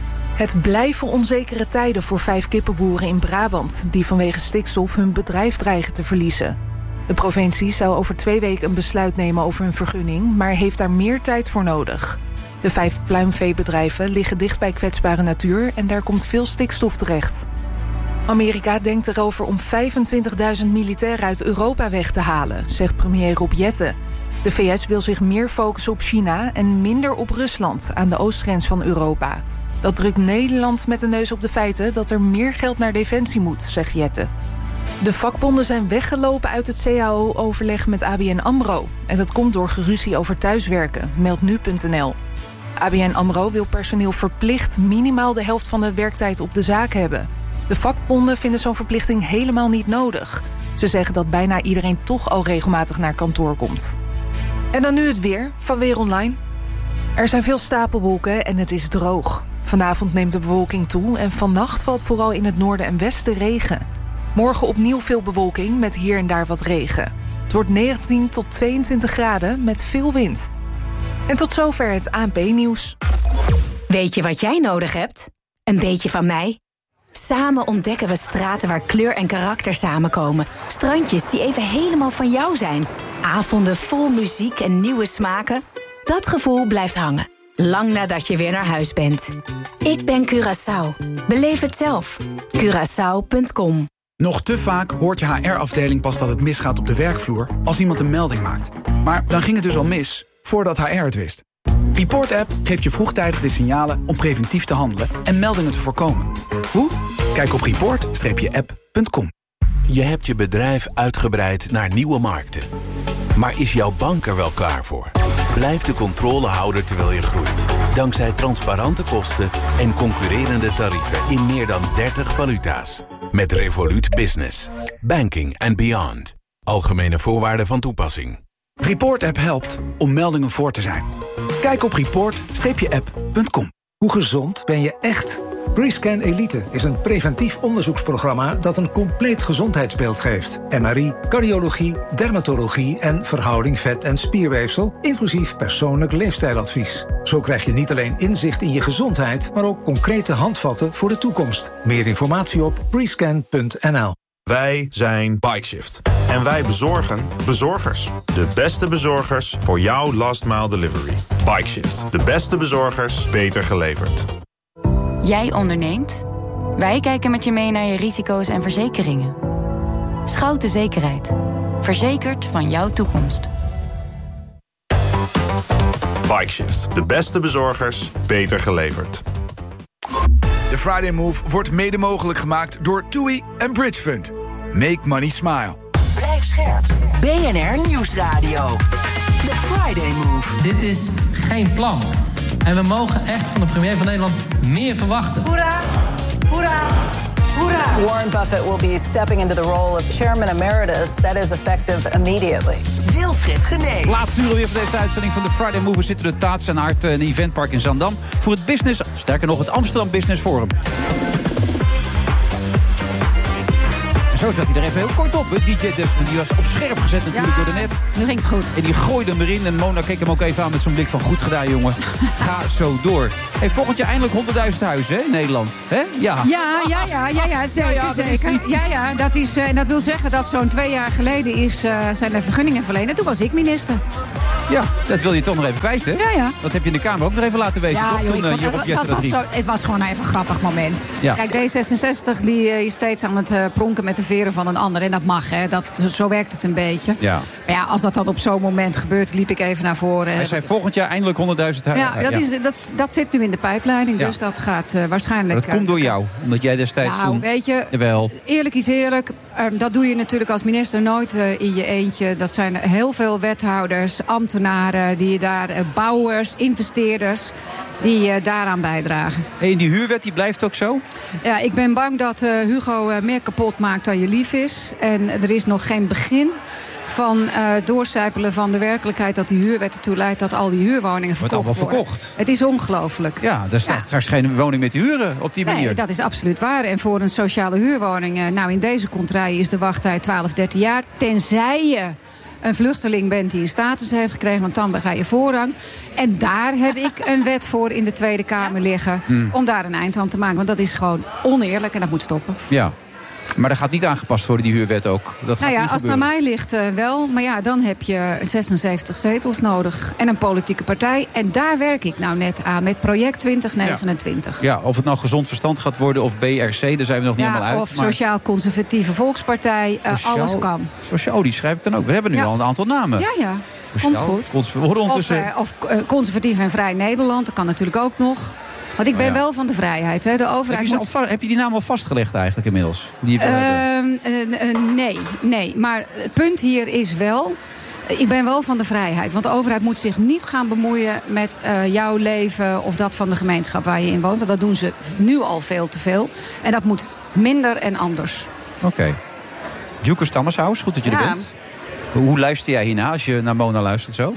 Het blijven onzekere tijden voor 5 kippenboeren in Brabant die vanwege stikstof hun bedrijf dreigen te verliezen. De provincie zou over 2 weken een besluit nemen over hun vergunning, maar heeft daar meer tijd voor nodig. De 5 pluimveebedrijven liggen dicht bij kwetsbare natuur en daar komt veel stikstof terecht. Amerika denkt erover om 25.000 militairen uit Europa weg te halen, zegt premier Rob Jetten. De VS wil zich meer focussen op China en minder op Rusland aan de oostgrens van Europa. Dat drukt Nederland met de neus op de feiten dat er meer geld naar defensie moet, zegt Jetten. De vakbonden zijn weggelopen uit het CAO-overleg met ABN AMRO. En dat komt door geruzie over thuiswerken, meldt nu.nl. ABN AMRO wil personeel verplicht minimaal de helft van de werktijd op de zaak hebben. De vakbonden vinden zo'n verplichting helemaal niet nodig. Ze zeggen dat bijna iedereen toch al regelmatig naar kantoor komt. En dan nu het weer van Weer Online. Er zijn veel stapelwolken en het is droog. Vanavond neemt de bewolking toe en vannacht valt vooral in het noorden en westen regen. Morgen opnieuw veel bewolking met hier en daar wat regen. Het wordt 19 tot 22 graden met veel wind. En tot zover het ANP-nieuws. Weet je wat jij nodig hebt? Een beetje van mij? Samen ontdekken we straten waar kleur en karakter samenkomen. Strandjes die even helemaal van jou zijn. Avonden vol muziek en nieuwe smaken. Dat gevoel blijft hangen. Lang nadat je weer naar huis bent. Ik ben Curaçao. Beleef het zelf. Curaçao.com. Nog te vaak hoort je HR-afdeling pas dat het misgaat op de werkvloer als iemand een melding maakt. Maar dan ging het dus al mis, voordat HR het wist. Report App geeft je vroegtijdig de signalen om preventief te handelen en meldingen te voorkomen. Hoe? Kijk op report-app.com. Je hebt je bedrijf uitgebreid naar nieuwe markten. Maar is jouw bank er wel klaar voor? Blijf de controle houden terwijl je groeit. Dankzij transparante kosten en concurrerende tarieven in meer dan 30 valuta's. Met Revolut Business. Banking and beyond. Algemene voorwaarden van toepassing. Report App helpt om meldingen voor te zijn. Kijk op report-app.com. Hoe gezond ben je echt? BreScan Elite is een preventief onderzoeksprogramma dat een compleet gezondheidsbeeld geeft. MRI, cardiologie, dermatologie en verhouding vet- en spierweefsel, inclusief persoonlijk leefstijladvies. Zo krijg je niet alleen inzicht in je gezondheid, maar ook concrete handvatten voor de toekomst. Meer informatie op brescan.nl. Wij zijn Bikeshift. En wij bezorgen bezorgers. De beste bezorgers voor jouw last mile delivery. Bikeshift. De beste bezorgers, beter geleverd. Jij onderneemt? Wij kijken met je mee naar je risico's en verzekeringen. Schouten Zekerheid. Verzekerd van jouw toekomst. Bikeshift. De beste bezorgers, beter geleverd. De Friday Move wordt mede mogelijk gemaakt door TUI en Bridge Fund. Make money smile. Blijf scherp. BNR Nieuwsradio. The Friday Move. Dit is geen plan. En we mogen echt van de premier van Nederland meer verwachten. Hoera, hoera, hoera. Warren Buffett will be stepping into the role of chairman emeritus. That is effective immediately. Wilfred Genee. Laatste uur weer van deze uitzending van de Friday Move. We zitten in de Taats en Aard, een eventpark in Zaandam. Voor het business, sterker nog het Amsterdam Business Forum. Zo zat hij er even heel kort op. DJ Dustin, die was op scherp gezet natuurlijk door de net. Nu ging het goed. En die gooide hem erin. En Mona keek hem ook even aan met zo'n blik van goed gedaan, jongen. Ga zo door. Hey, volgend jaar eindelijk 100.000 huizen hè, in Nederland. Hè? Ja. Ja, zeker. Ja, dat is, en dat wil zeggen dat zo'n 2 jaar geleden zijn er vergunningen verlenen. En toen was ik minister. Ja, dat wil je toch nog even kwijt, hè? Ja. Dat heb je in de Kamer ook nog even laten weten. Het was gewoon even een grappig moment. Ja. Kijk, D66 die is steeds aan het pronken met de veren van een ander. En dat mag, hè. Zo werkt het een beetje. Ja. Maar ja, als dat dan op zo'n moment gebeurt, liep ik even naar voren. Hij zei volgend jaar eindelijk 100.000 huizen. Ja, dat zit nu in de pijpleiding. Dus dat gaat waarschijnlijk... Maar dat komt door jou, omdat jij destijds toen... weet je, jawel. Eerlijk is eerlijk. Dat doe je natuurlijk als minister nooit in je eentje. Dat zijn heel veel wethouders, ambtenaren, die daar bouwers, investeerders, die daaraan bijdragen. En die huurwet die blijft ook zo? Ja, ik ben bang dat Hugo meer kapot maakt dan je lief is. En er is nog geen begin van doorcijpelen van de werkelijkheid dat die huurwet ertoe leidt dat al die huurwoningen verkocht worden. Wordt allemaal verkocht. Het is ongelooflijk. Ja, er staat straks geen woning meer te huren op die manier. Nee, dat is absoluut waar. En voor een sociale huurwoning, in deze contraille is de wachttijd 12, 13 jaar. Tenzij je een vluchteling bent die een status heeft gekregen, want dan krijg je voorrang. En daar heb ik een wet voor in de Tweede Kamer liggen om daar een eind aan te maken. Want dat is gewoon oneerlijk en dat moet stoppen. Ja. Maar dat gaat niet aangepast worden, die huurwet ook. Dat gaat niet als het aan mij ligt wel. Maar ja, dan heb je 76 zetels nodig. En een politieke partij. En daar werk ik nou net aan met project 2029. Ja, of het nou gezond verstand gaat worden of BRC, daar zijn we nog niet helemaal uit. Of Sociaal-Conservatieve Volkspartij. Alles kan. Sociaal, die schrijf ik dan ook. We hebben nu al een aantal namen. Ja. Sociaal, komt goed. Of Conservatief en Vrij Nederland. Dat kan natuurlijk ook nog. Want ik ben wel van de vrijheid. Hè. De overheid heb je die naam al vastgelegd eigenlijk inmiddels? Nee. Maar het punt hier is wel, ik ben wel van de vrijheid. Want de overheid moet zich niet gaan bemoeien met jouw leven of dat van de gemeenschap waar je in woont. Want dat doen ze nu al veel te veel. En dat moet minder en anders. Oké. Djoeke Stammershuis, goed dat je er bent. Hoe luister jij hierna als je naar Mona luistert zo?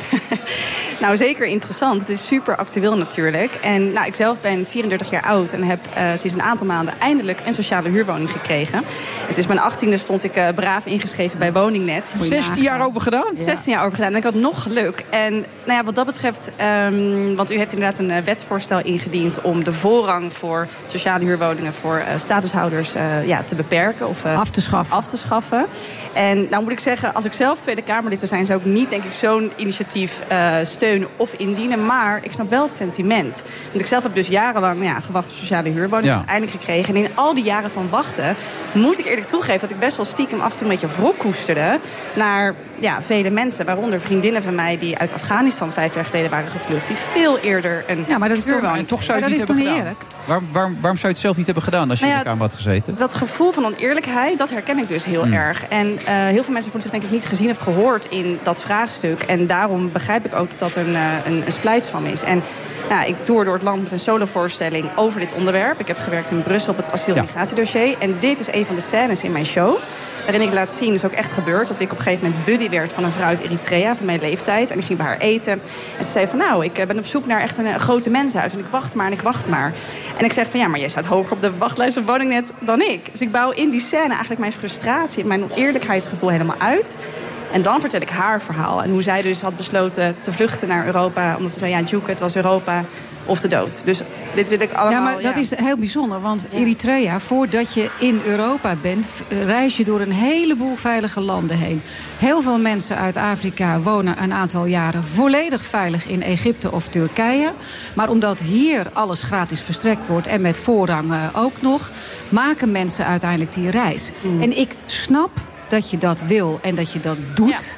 Nou, zeker interessant. Het is super actueel natuurlijk. En ik zelf ben 34 jaar oud en heb sinds een aantal maanden eindelijk een sociale huurwoning gekregen. En sinds mijn 18e stond ik braaf ingeschreven bij Woningnet. 16 jaar over gedaan? 16 jaar over gedaan. En ik had nog geluk. En wat dat betreft, want u heeft inderdaad een wetsvoorstel ingediend om de voorrang voor sociale huurwoningen voor statushouders te beperken of af te schaffen. En nou moet ik zeggen, als ik zelf Tweede Kamerlid zou zijn, zou ik niet, denk ik, zo'n initiatief steunen of indienen. Maar ik snap wel het sentiment. Want ik zelf heb dus jarenlang gewacht op sociale huurwoningen. Uiteindelijk gekregen. En in al die jaren van wachten moet ik eerlijk toegeven dat ik best wel stiekem af en toe een beetje wrok koesterde naar vele mensen. Waaronder vriendinnen van mij die uit Afghanistan 5 jaar geleden waren gevlucht. Die veel eerder een maar dat is toch zou je het niet hebben gedaan. Waarom zou je het zelf niet hebben gedaan als je in de Kamer had gezeten? Dat gevoel van oneerlijkheid, dat herken ik dus heel erg. En heel veel mensen voelen zich denk ik niet gezien of gehoord in dat vraagstuk. En daarom begrijp ik ook dat dat een splijtswam is. En ik toer door het land met een solovoorstelling over dit onderwerp. Ik heb gewerkt in Brussel op het asiel-migratiedossier. En dit is een van de scènes in mijn show. Waarin ik laat zien, is ook echt gebeurd, dat ik op een gegeven moment buddy werd van een vrouw uit Eritrea, van mijn leeftijd. En ik ging bij haar eten. En ze zei van, ik ben op zoek naar echt een grote mensenhuis. En ik wacht maar. En ik zeg van, maar jij staat hoger op de wachtlijst van Woningnet dan ik. Dus ik bouw in die scène eigenlijk mijn frustratie en mijn oneerlijkheidsgevoel helemaal uit. En dan vertel ik haar verhaal. En hoe zij dus had besloten te vluchten naar Europa. Omdat ze zei, Djoeke, het was Europa of de dood. Dus dit wil ik allemaal... Ja, maar dat is heel bijzonder. Want Eritrea, voordat je in Europa bent, reis je door een heleboel veilige landen heen. Heel veel mensen uit Afrika wonen een aantal jaren volledig veilig in Egypte of Turkije. Maar omdat hier alles gratis verstrekt wordt en met voorrang ook nog, maken mensen uiteindelijk die reis. En ik snap dat je dat wil en dat je dat doet.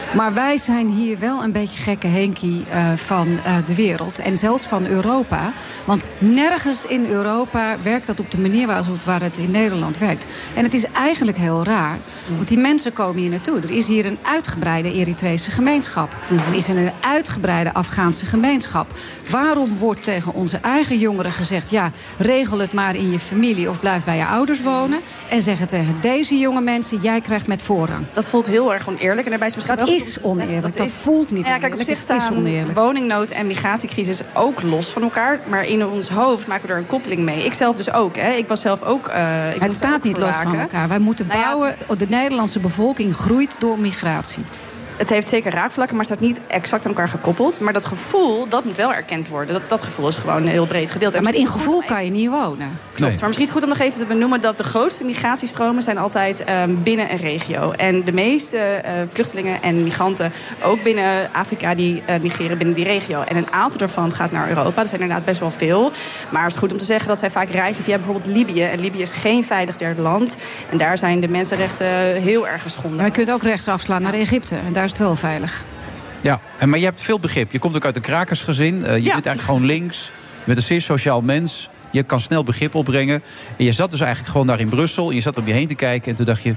Maar wij zijn hier wel een beetje gekke Henkie van de wereld. En zelfs van Europa. Want nergens in Europa werkt dat op de manier waar het in Nederland werkt. En het is eigenlijk heel raar. Want die mensen komen hier naartoe. Er is hier een uitgebreide Eritrese gemeenschap. Er is een uitgebreide Afghaanse gemeenschap. Waarom wordt tegen onze eigen jongeren gezegd... ja, regel het maar in je familie of blijf bij je ouders wonen... en zeggen tegen deze jonge mensen... jij krijgt met voorrang. Dat voelt heel erg oneerlijk. En daarbij is misschien dat is oneerlijk. Dat voelt niet oneerlijk. Kijk, op zich staan woningnood en migratiecrisis ook los van elkaar. Maar in ons hoofd maken we er een koppeling mee. Ik zelf dus ook. Hè. Ik was zelf ook... het staat niet los van elkaar. Wij moeten bouwen... De Nederlandse bevolking groeit door migratie. Het heeft zeker raakvlakken, maar staat niet exact aan elkaar gekoppeld. Maar dat gevoel, dat moet wel erkend worden. Dat gevoel is gewoon heel breed gedeeld. Ja, maar in gevoel kan je niet wonen. Klopt, maar misschien is het goed om nog even te benoemen... dat de grootste migratiestromen zijn altijd binnen een regio. En de meeste vluchtelingen en migranten, ook binnen Afrika... die migreren binnen die regio. En een aantal daarvan gaat naar Europa. Dat zijn inderdaad best wel veel. Maar het is goed om te zeggen dat zij vaak reizen via bijvoorbeeld Libië. En Libië is geen veilig derde land. En daar zijn de mensenrechten heel erg geschonden. Maar je kunt ook rechts afslaan naar Egypte. En daar is het wel veilig. Ja, maar je hebt veel begrip. Je komt ook uit een krakersgezin. Je bent eigenlijk gewoon links. Je bent een zeer sociaal mens. Je kan snel begrip opbrengen. En je zat dus eigenlijk gewoon daar in Brussel. Je zat om je heen te kijken en toen dacht je...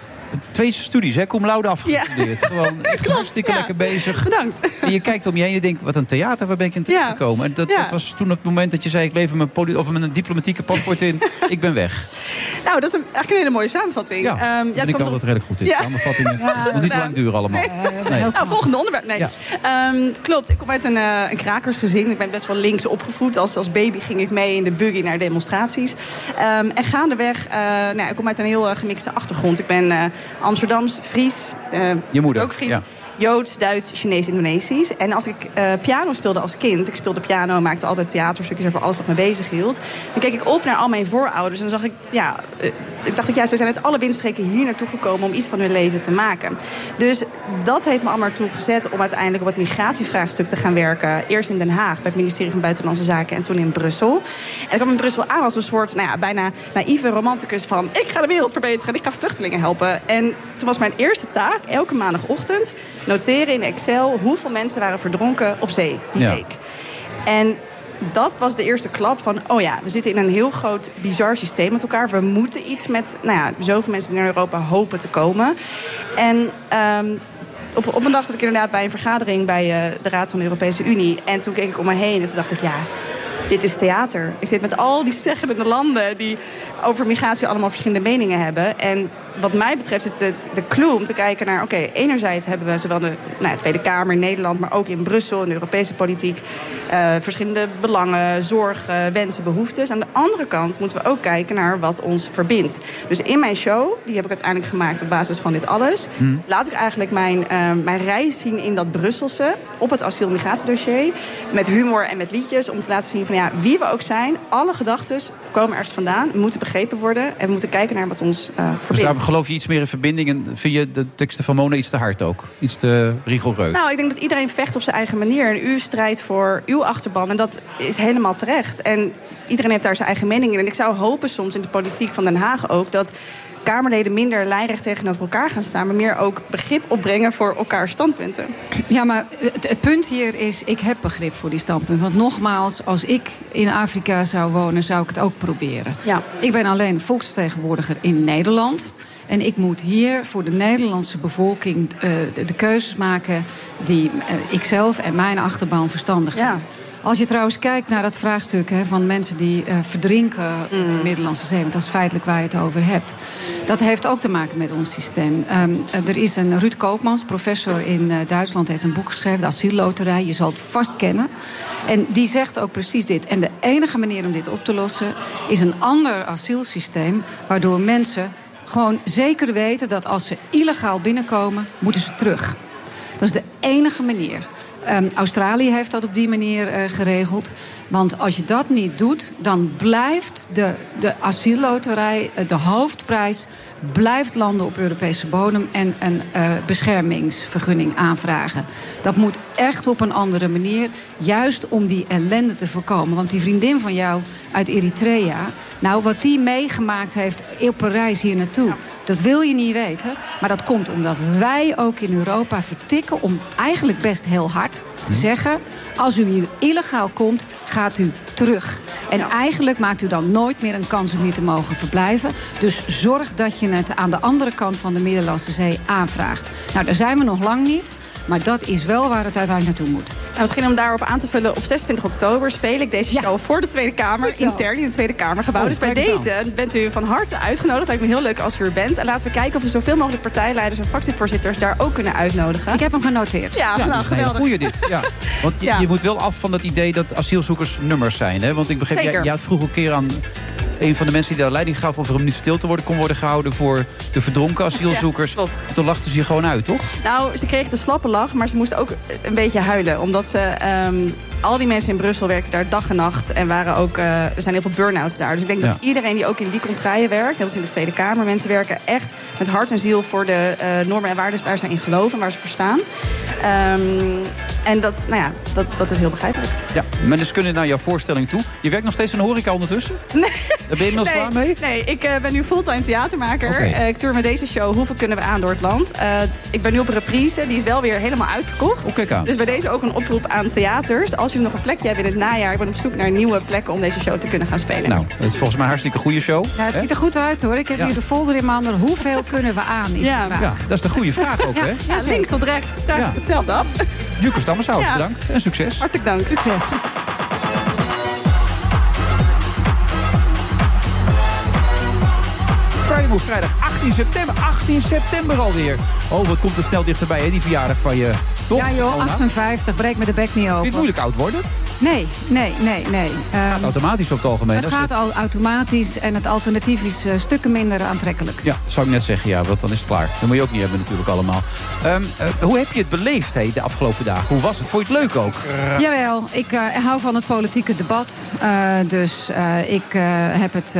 2 studies, hè? Cum laude afgestudeerd. Ja. Gewoon echt hartstikke lekker bezig. Bedankt. En je kijkt om je heen en denkt, wat een theater, waar ben ik in terechtgekomen? En dat was toen het moment dat je zei, ik lever mijn diplomatieke paspoort in. Ik ben weg. Nou, dat is eigenlijk een hele mooie samenvatting. Ja, daar ben ik altijd redelijk goed in. Ja. Samenvattingen moet niet te lang duren allemaal. Volgende onderwerp. Nee. Ja. Klopt, ik kom uit een krakersgezin. Ik ben best wel links opgevoed. Als baby ging ik mee in de buggy naar demonstraties. En gaandeweg, ik kom uit een heel gemixte achtergrond. Ik ben Amsterdams, Fries, je moeder ook Fries. Ja. Joods, Duits, Chinees, Indonesisch. En als ik piano speelde als kind... ik speelde piano, maakte altijd theaterstukjes over alles wat me bezig hield... dan keek ik op naar al mijn voorouders en dan zag ik... ik dacht, ze zijn uit alle windstreken hier naartoe gekomen... om iets van hun leven te maken. Dus dat heeft me allemaal ertoe gezet... om uiteindelijk op het migratievraagstuk te gaan werken. Eerst in Den Haag, bij het ministerie van Buitenlandse Zaken... en toen in Brussel. En ik kwam in Brussel aan als een soort bijna naïeve romanticus van... ik ga de wereld verbeteren en ik ga vluchtelingen helpen. En toen was mijn eerste taak, elke maandagochtend... noteren in Excel hoeveel mensen waren verdronken op zee die week. En dat was de eerste klap van... we zitten in een heel groot, bizar systeem met elkaar. We moeten iets met zoveel mensen die naar Europa hopen te komen. En op een dag zat ik inderdaad bij een vergadering... bij de Raad van de Europese Unie. En toen keek ik om me heen en toen dacht ik... dit is theater. Ik zit met al die steggende landen... die over migratie allemaal verschillende meningen hebben. En wat mij betreft is het de clue om te kijken naar... enerzijds hebben we zowel de Tweede Kamer in Nederland... maar ook in Brussel, in de Europese politiek... verschillende belangen, zorgen, wensen, behoeftes. Aan de andere kant moeten we ook kijken naar wat ons verbindt. Dus in mijn show, die heb ik uiteindelijk gemaakt... op basis van dit alles... laat ik eigenlijk mijn reis zien in dat Brusselse... op het asiel-migratiedossier... met humor en met liedjes... om te laten zien van wie we ook zijn... alle gedachten komen ergens vandaan, moeten begrepen worden... en we moeten kijken naar wat ons verbindt. Dus daar geloof je iets meer in verbinding... en vind je de teksten van Mona iets te hard ook? Iets te rigoureus? Nou, ik denk dat iedereen vecht op zijn eigen manier... en u strijdt voor uw achterban en dat is helemaal terecht. En iedereen heeft daar zijn eigen mening in. En ik zou hopen soms in de politiek van Den Haag ook... dat Kamerleden minder lijnrecht tegenover elkaar gaan staan... maar meer ook begrip opbrengen voor elkaars standpunten. Ja, maar het punt hier is, ik heb begrip voor die standpunten. Want nogmaals, als ik in Afrika zou wonen, zou ik het ook proberen. Ja. Ik ben alleen volksvertegenwoordiger in Nederland... en ik moet hier voor de Nederlandse bevolking de keuzes maken... die ikzelf en mijn achterban verstandig vind. Als je trouwens kijkt naar dat vraagstuk van mensen die verdrinken op de Middellandse Zee... want dat is feitelijk waar je het over hebt. Dat heeft ook te maken met ons systeem. Er is een Ruud Koopmans, professor in Duitsland... heeft een boek geschreven, de Asielloterij. Je zal het vast kennen. En die zegt ook precies dit. En de enige manier om dit op te lossen is een ander asielsysteem... waardoor mensen gewoon zeker weten dat als ze illegaal binnenkomen... moeten ze terug. Dat is de enige manier. Australië heeft dat op die manier geregeld. Want als je dat niet doet, dan blijft de asielloterij, de hoofdprijs... blijft landen op Europese bodem en een beschermingsvergunning aanvragen. Dat moet echt op een andere manier, juist om die ellende te voorkomen. Want die vriendin van jou uit Eritrea... nou, wat die meegemaakt heeft op een reis hier naartoe... Dat wil je niet weten. Maar dat komt omdat wij ook in Europa vertikken om eigenlijk best heel hard te zeggen: als u hier illegaal komt, gaat u terug. En eigenlijk maakt u dan nooit meer een kans om hier te mogen verblijven. Dus zorg dat je het aan de andere kant van de Middellandse Zee aanvraagt. Nou, daar zijn we nog lang niet. Maar dat is wel waar het uiteindelijk naartoe moet. Nou, misschien om daarop aan te vullen, op 26 oktober speel ik deze show voor de Tweede Kamer. Intern in het Tweede Kamergebouw. Dus bij deze bent u van harte uitgenodigd. Het lijkt me heel leuk als u er bent. En laten we kijken of we zoveel mogelijk partijleiders en fractievoorzitters daar ook kunnen uitnodigen. Ik heb hem genoteerd. Ja, nou, geweldig. Goeie dit. Ja. Want je moet wel af van dat idee dat asielzoekers nummers zijn. Hè? Want ik begreep, jij had vroeger een keer aan een van de mensen die daar leiding gaf of er een minuut stilte kon worden gehouden voor de verdronken asielzoekers. Ja, toen lachten ze je gewoon uit, toch? Nou, ze kregen de slappe lach, maar ze moesten ook een beetje huilen. Omdat ze al die mensen in Brussel werkten daar dag en nacht. En waren ook, er zijn heel veel burn-outs daar. Dus ik denk dat iedereen die ook in die contraien werkt, net als in de Tweede Kamer, mensen werken echt met hart en ziel voor de normen en waarden waar ze in geloven, waar ze voor staan. En dat, nou ja, dat is heel begrijpelijk. Ja, maar dus kunnen naar jouw voorstelling toe. Je werkt nog steeds in de horeca ondertussen? Nee. Daar ben je nog klaar mee? Nee, ik ben nu fulltime theatermaker. Okay. Ik tour met deze show Hoeveel kunnen we aan door het land. Ik ben nu op reprise. Die is wel weer helemaal uitverkocht. Dus bij deze ook een oproep aan theaters. Als jullie nog een plekje hebben in het najaar, ik ben op zoek naar nieuwe plekken om deze show te kunnen gaan spelen. Nou, het is volgens mij een hartstikke goede show. Ja, het ziet er goed uit, hoor. Ik heb hier de folder in mijn handen. Hoeveel kunnen we aan? Is de vraag. Ja, dat is de goede vraag ook, hè? Ja, links tot rechts. Vraag ik hetzelfde af. Djuke Stammershout, bedankt en succes. Hartelijk dank. Succes. Vrijdag 18 september. 18 september alweer. Oh, wat komt er snel dichterbij, hè, die verjaardag van je. Toch? Ja joh, 58. Breek me de bek niet open. Vind je het moeilijk oud worden? Nee. Gaat automatisch op het algemeen. Het gaat al automatisch en het alternatief is stukken minder aantrekkelijk. Ja, zou ik net zeggen, ja, want dan is het klaar. Dat moet je ook niet hebben natuurlijk allemaal. Hoe heb je het beleefd de afgelopen dagen? Hoe was het? Vond je het leuk ook? Jawel, ik hou van het politieke debat. Dus ik heb het...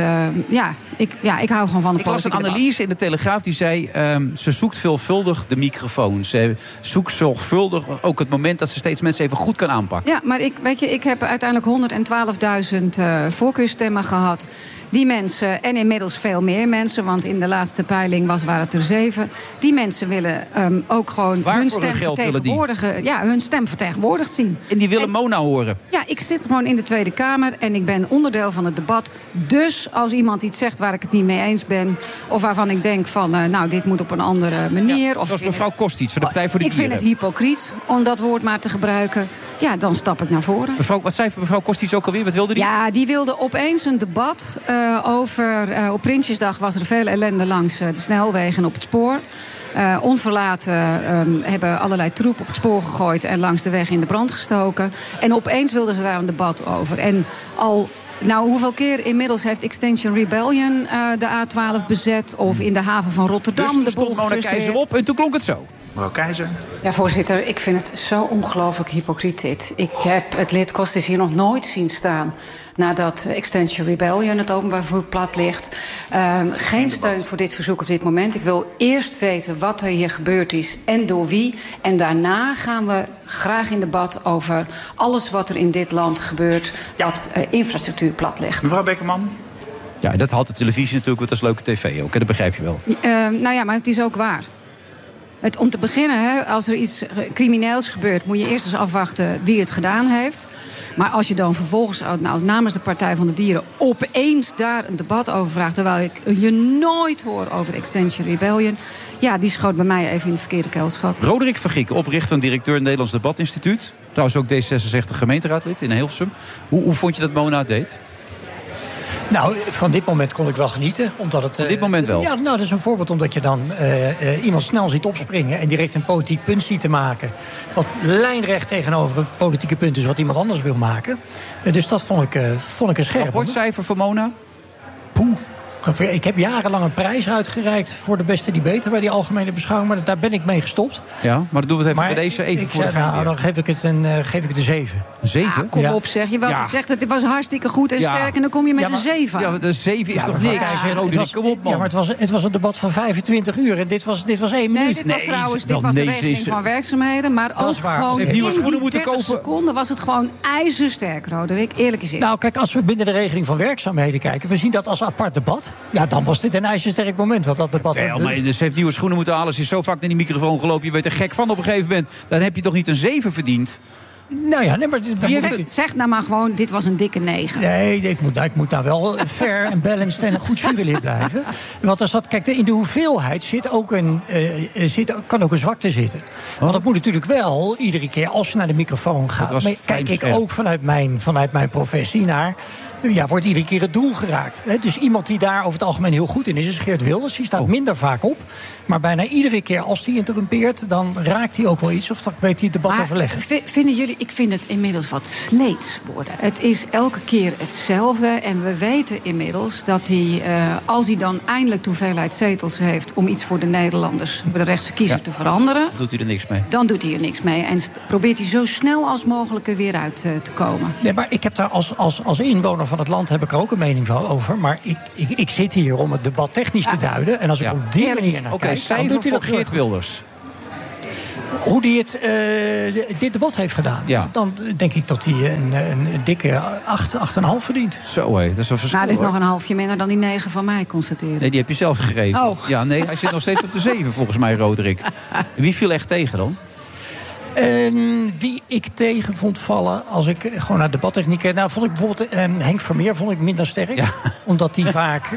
ik hou gewoon van het politieke debat. Ik las een analyse in de Telegraaf die zei, ze zoekt veelvuldig de microfoon. Ze zoekt zorgvuldig ook het moment dat ze steeds mensen even goed kan aanpakken. Ja, maar ik heb uiteindelijk 112.000 voorkeurstemmen gehad. Die mensen, en inmiddels veel meer mensen, want in de laatste peiling waren het er 7. Die mensen willen ook gewoon hun stem vertegenwoordigen. Ja, hun stem vertegenwoordigd zien. En die willen Mona horen. Ja, ik zit gewoon in de Tweede Kamer en ik ben onderdeel van het debat. Dus als iemand iets zegt waar ik het niet mee eens ben, of waarvan ik denk van, dit moet op een andere manier. Ja, zoals mevrouw Kostic van de Partij voor de Dieren. Ik vind het hypocriet om dat woord maar te gebruiken. Ja, dan stap ik naar voren. Wat zei mevrouw Kostic ook alweer? Wat wilde die? Ja, die wilde opeens een debat over... op Prinsjesdag was er veel ellende langs de snelwegen op het spoor. Onverlaten hebben allerlei troep op het spoor gegooid en langs de weg in de brand gestoken. En opeens wilden ze daar een debat over. En hoeveel keer inmiddels heeft Extinction Rebellion de A12 bezet? Of in de haven van Rotterdam dus de boel Mona Keizer op en toen klonk het zo. Mevrouw Keizer. Ja, voorzitter, ik vind het zo ongelooflijk hypocriet dit. Ik heb het lid Kostis hier nog nooit zien staan nadat Extinction Rebellion het openbaar vervoer plat ligt. Geen steun voor dit verzoek op dit moment. Ik wil eerst weten wat er hier gebeurd is en door wie. En daarna gaan we graag in debat over alles wat er in dit land gebeurt, wat infrastructuur plat ligt. Mevrouw Beckerman. Ja, dat had de televisie natuurlijk, want dat is leuke tv ook. Dat begrijp je wel. Maar het is ook waar. Om te beginnen, als er iets crimineels gebeurt, moet je eerst eens afwachten wie het gedaan heeft. Maar als je dan vervolgens namens de Partij van de Dieren opeens daar een debat over vraagt, terwijl ik je nooit hoor over Extinction Rebellion, ja, die schoot bij mij even in de verkeerde keelschat. Roderick Vergiek, oprichter en directeur Nederlands Debatinstituut. Trouwens ook D66 gemeenteraadlid in Hilversum. Hoe vond je dat Mona deed? Nou, van dit moment kon ik wel genieten. Omdat het, van dit moment wel? Ja, dat is een voorbeeld omdat je dan iemand snel ziet opspringen en direct een politiek punt ziet te maken. Wat lijnrecht tegenover een politieke punt is wat iemand anders wil maken. Dus dat vond ik een scherp. Rapportcijfer voor Mona? Poeh. Ik heb jarenlang een prijs uitgereikt voor de beste debater bij die algemene beschouwing, maar daar ben ik mee gestopt. Ja, maar dan doen we het even bij deze even voor de dan geef ik het een 7. 7? Ja, kom op zeg. Je zegt het was hartstikke goed en sterk en dan kom je met een 7 aan. Ja, de 7 is toch niks? Kom op, man. Ja, maar het was een debat van 25 uur en dit was 1 minuut. Dit was de regeling van werkzaamheden, maar ook gewoon in die 30 seconden was het gewoon ijzersterk, Roderick. Eerlijk is het. Nou, kijk, als we binnen de regeling van werkzaamheden kijken, we zien dat als apart debat. Ja, dan was dit een ijzersterk moment. Want dat debat... Maar ze heeft nieuwe schoenen moeten halen. Ze is zo vaak naar die microfoon gelopen. Je weet er gek van op een gegeven moment. Dan heb je toch niet een 7 verdiend? Nou ja, nee, maar... Zeg nou maar gewoon, dit was een dikke 9. Nee, ik moet nou wel fair en balanced en een goed jurylid blijven. Want er zat, kijk, in de hoeveelheid zit ook kan ook een zwakte zitten. Want dat moet natuurlijk wel, iedere keer als je naar de microfoon gaat... Maar kijk ik ook vanuit mijn professie naar... Ja, wordt iedere keer het doel geraakt. Dus iemand die daar over het algemeen heel goed in is Geert Wilders. Die staat minder vaak op. Maar bijna iedere keer als hij interrumpeert... dan raakt hij ook wel iets of dan weet hij het debat overleggen. Vinden jullie, ik vind het inmiddels wat sleets worden. Het is elke keer hetzelfde. En we weten inmiddels dat hij, als hij dan eindelijk de hoeveelheid zetels heeft... om iets voor de Nederlanders, voor de rechtse kiezer te veranderen... doet hij er niks mee. Dan doet hij er niks mee. En probeert hij zo snel als mogelijk er weer uit te komen. Nee, maar ik heb daar als inwoner van het land heb ik er ook een mening van over. Maar ik zit hier om het debat technisch te duiden. En als ik op die manier naar kijk... dan doet hij dat Geert Wilders. Hoe hij dit debat heeft gedaan. Ja. Dan denk ik dat hij een dikke 8,5 verdient. Zo hé, dat is een verschil. Nou, dat is nog een halfje minder dan die 9 van mij constateren. Nee, die heb je zelf gegeven. Oh. Ja, nee, hij zit nog steeds op de 7 volgens mij, Roderick. Wie viel echt tegen dan? Wie ik tegen vond vallen, als ik gewoon naar debattechniek keek... Nou, vond ik bijvoorbeeld Henk Vermeer vond ik minder sterk. Ja. Omdat hij vaak...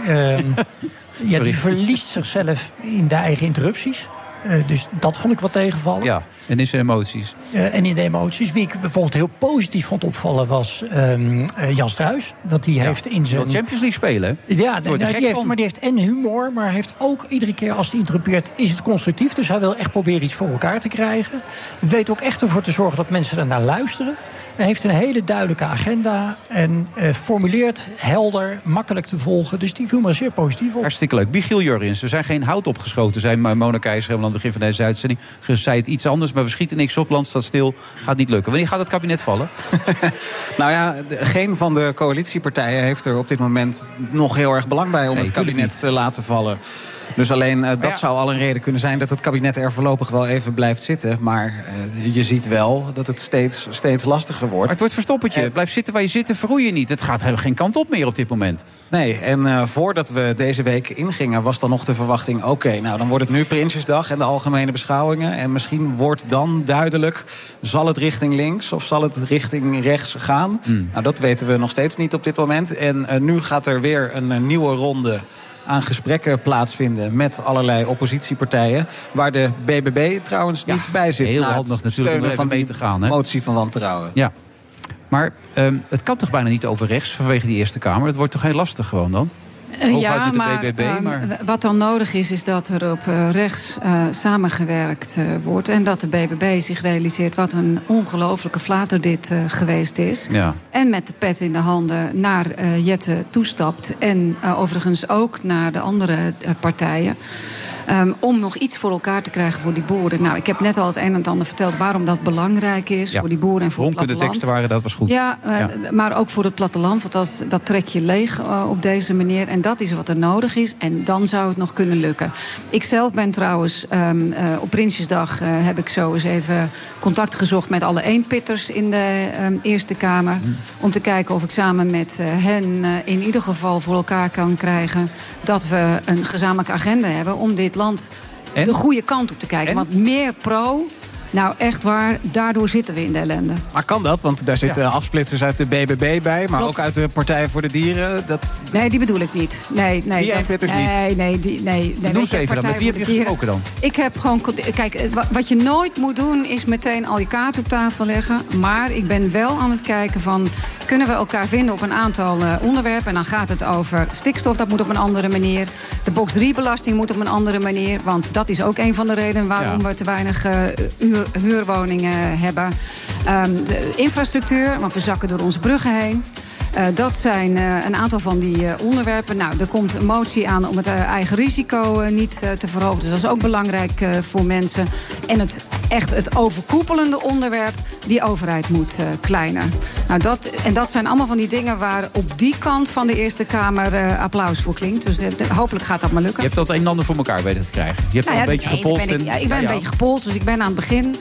die verliest zichzelf in de eigen interrupties. Dus dat vond ik wat tegenvallen. Ja, en in zijn emoties. En in de emoties. Wie ik bijvoorbeeld heel positief vond opvallen was Jan Struijs. Dat hij heeft in zijn... Wil Champions League spelen, hè? Ja, die heeft en humor, maar heeft ook iedere keer als hij interrupeert... is het constructief, dus hij wil echt proberen iets voor elkaar te krijgen. Weet ook echt ervoor te zorgen dat mensen ernaar luisteren. Hij heeft een hele duidelijke agenda en formuleert helder, makkelijk te volgen. Dus die viel me zeer positief op. Hartstikke leuk. Michiel Jurriëns, we zijn geen hout opgeschoten, zei Mona Keijzer helemaal aan het begin van deze uitzending. Ze zei het iets anders, maar we schieten niks op, land staat stil, gaat niet lukken. Wanneer gaat het kabinet vallen? Nou ja, geen van de coalitiepartijen heeft er op dit moment nog heel erg belang bij om het kabinet te laten vallen. Dus alleen dat zou al een reden kunnen zijn dat het kabinet er voorlopig wel even blijft zitten. Maar je ziet wel dat het steeds lastiger wordt. Maar het wordt verstoppertje. Blijf zitten waar je zit en verroei je niet. Het gaat helemaal geen kant op meer op dit moment. Nee, en voordat we deze week ingingen was dan nog de verwachting... oké, nou dan wordt het nu Prinsjesdag en de algemene beschouwingen. En misschien wordt dan duidelijk, zal het richting links of zal het richting rechts gaan? Nou, dat weten we nog steeds niet op dit moment. En nu gaat er weer een nieuwe ronde aan gesprekken plaatsvinden met allerlei oppositiepartijen, waar de BBB trouwens niet bij zit. Heel handig natuurlijk om even mee te gaan. Hè? Motie van wantrouwen. Ja, maar het kan toch bijna niet over rechts vanwege die Eerste Kamer? Het wordt toch heel lastig gewoon dan? Ja, maar wat dan nodig is dat er op rechts samengewerkt wordt. En dat de BBB zich realiseert wat een ongelofelijke flater dit geweest is. Ja. En met de pet in de handen naar Jette toestapt. En overigens ook naar de andere partijen. Om nog iets voor elkaar te krijgen voor die boeren. Nou, ik heb net al het een en het ander verteld waarom dat belangrijk is. Ja. Voor die boeren en voor het platteland. De teksten waren, dat was goed. Ja, maar ook voor het platteland. Want dat trek je leeg op deze manier. En dat is wat er nodig is. En dan zou het nog kunnen lukken. Ik zelf ben trouwens op Prinsjesdag heb ik zo eens even contact gezocht met alle eenpitters in de Eerste Kamer. Om te kijken of ik samen met hen in ieder geval voor elkaar kan krijgen dat we een gezamenlijke agenda hebben om dit land de goede kant op te kijken. Want meer pro, nou echt waar, daardoor zitten we in de ellende. Maar kan dat? Want daar zitten afsplitsers uit de BBB bij, maar ook uit de Partij voor de Dieren. Nee, die bedoel ik niet. Nee, die eenpitters niet? Nee. Doe eens even dan. Met wie heb je gesproken dan? Ik heb gewoon... Kijk, wat je nooit moet doen is meteen al je kaart op tafel leggen. Maar ik ben wel aan het kijken van, kunnen we elkaar vinden op een aantal onderwerpen? En dan gaat het over stikstof, dat moet op een andere manier. De box 3-belasting moet op een andere manier. Want dat is ook een van de redenen waarom we te weinig huurwoningen hebben. De infrastructuur, want we zakken door onze bruggen heen. Dat zijn een aantal van die onderwerpen. Nou, er komt een motie aan om het eigen risico niet te verhogen. Dus dat is ook belangrijk voor mensen. En het overkoepelende onderwerp, die overheid moet kleiner. Nou, dat zijn allemaal van die dingen waar op die kant van de Eerste Kamer applaus voor klinkt. Dus hopelijk gaat dat maar lukken. Je hebt dat een en ander voor elkaar weten te krijgen. Je hebt al een beetje gepolst. Ik ben een beetje gepolst, dus ik ben aan het begin.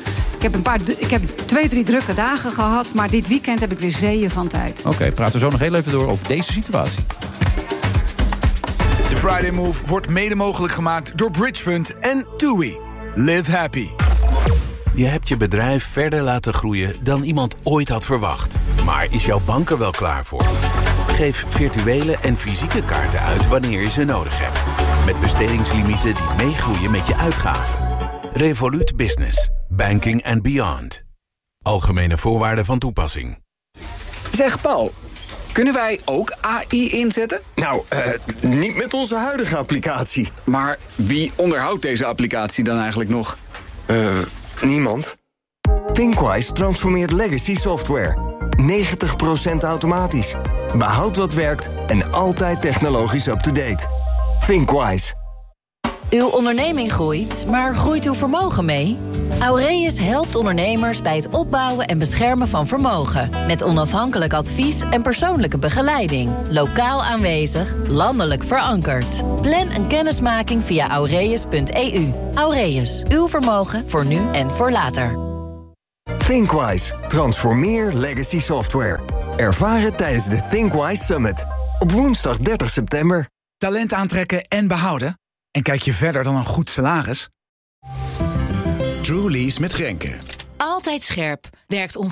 Ik heb 2-3 drukke dagen gehad, maar dit weekend heb ik weer zeeën van tijd. Oké, praten we zo nog heel even door over deze situatie. De Friday Move wordt mede mogelijk gemaakt door Bridge Fund en TUI. Live happy. Je hebt je bedrijf verder laten groeien dan iemand ooit had verwacht. Maar is jouw bank er wel klaar voor? Geef virtuele en fysieke kaarten uit wanneer je ze nodig hebt. Met bestedingslimieten die meegroeien met je uitgaven. Revolut Business. Banking and beyond. Algemene voorwaarden van toepassing. Zeg Paul, kunnen wij ook AI inzetten? Nou, niet met onze huidige applicatie. Maar wie onderhoudt deze applicatie dan eigenlijk nog? Niemand. Thinkwise transformeert legacy software. 90% automatisch. Behoud wat werkt en altijd technologisch up-to-date. Thinkwise. Uw onderneming groeit, maar groeit uw vermogen mee? Aureus helpt ondernemers bij het opbouwen en beschermen van vermogen. Met onafhankelijk advies en persoonlijke begeleiding. Lokaal aanwezig, landelijk verankerd. Plan een kennismaking via aureus.eu. Aureus, uw vermogen voor nu en voor later. Thinkwise. Transformeer legacy software. Ervaar het tijdens de Thinkwise Summit. Op woensdag 30 september. Talent aantrekken en behouden? En kijk je verder dan een goed salaris? Truly's met Grenke. Altijd scherp. Werkt